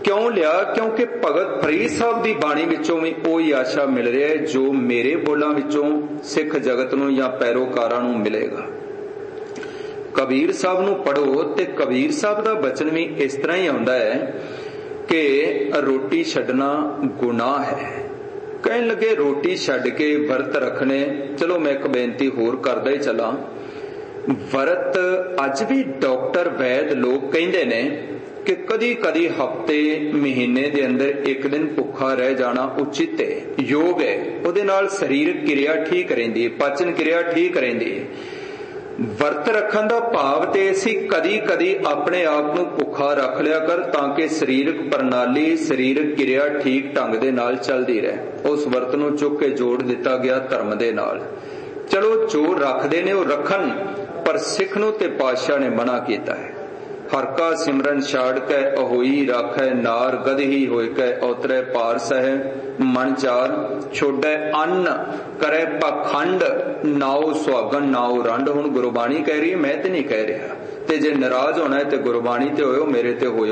क्यों लिया? क्योंकि भगत फरीद साहब की बाणी विचों भी ओही आशा मिल रहा है जो मेरे बोलों विचों सिख जगत नूं या पैरोकारां नूं मिलेगा। कबीर साहब नूं पढ़ो ते कबीर साहब दा बचन भी इस तरह ही आउंदा है कि रोटी छड्डना गुनाह है। कहन लगे रोटी छड्ड के वरत रखने। चलो मैं एक बेनती होर करदा ही चला। वरत अज भी डॉक्टर वैद लोग कहंदे ने कि कदी कदी हफ्ते महीने दे अंदर एक दिन भुखा रह जाना उचित है, योग है। उहदे नाल शरीरक क्रिया ठीक रहिंदी, पाचन क्रिया ठीक रहिंदी। वरत रखन दा भाव ते असीं कदी कदी अपने आप नूं भुखा रख लिया कर ताकि शरीरक प्रणाली शरीरक क्रिया ठीक ढंग दे नाल चलदी रहे। उस वरत नूं चुक के जोड़ दिता गया धर्म दे नाल। चलो जो रखदे ने वो रखन, पर सिख नूं ते पातशाह ने मना कीता है। हर का सिमरन छाड़ कै अहोई राखै नार, गदही होय कै औतरै पार सह। मन चार छोड़ै अन्न करे पाखंड, नाओ सुहागन नाओ रंड। हुण गुरबाणी कह रही है, मैं ते नहीं कह रहा। ते जे नाराज होना है ते गुरबाणी ते होयो, मेरे ते होयो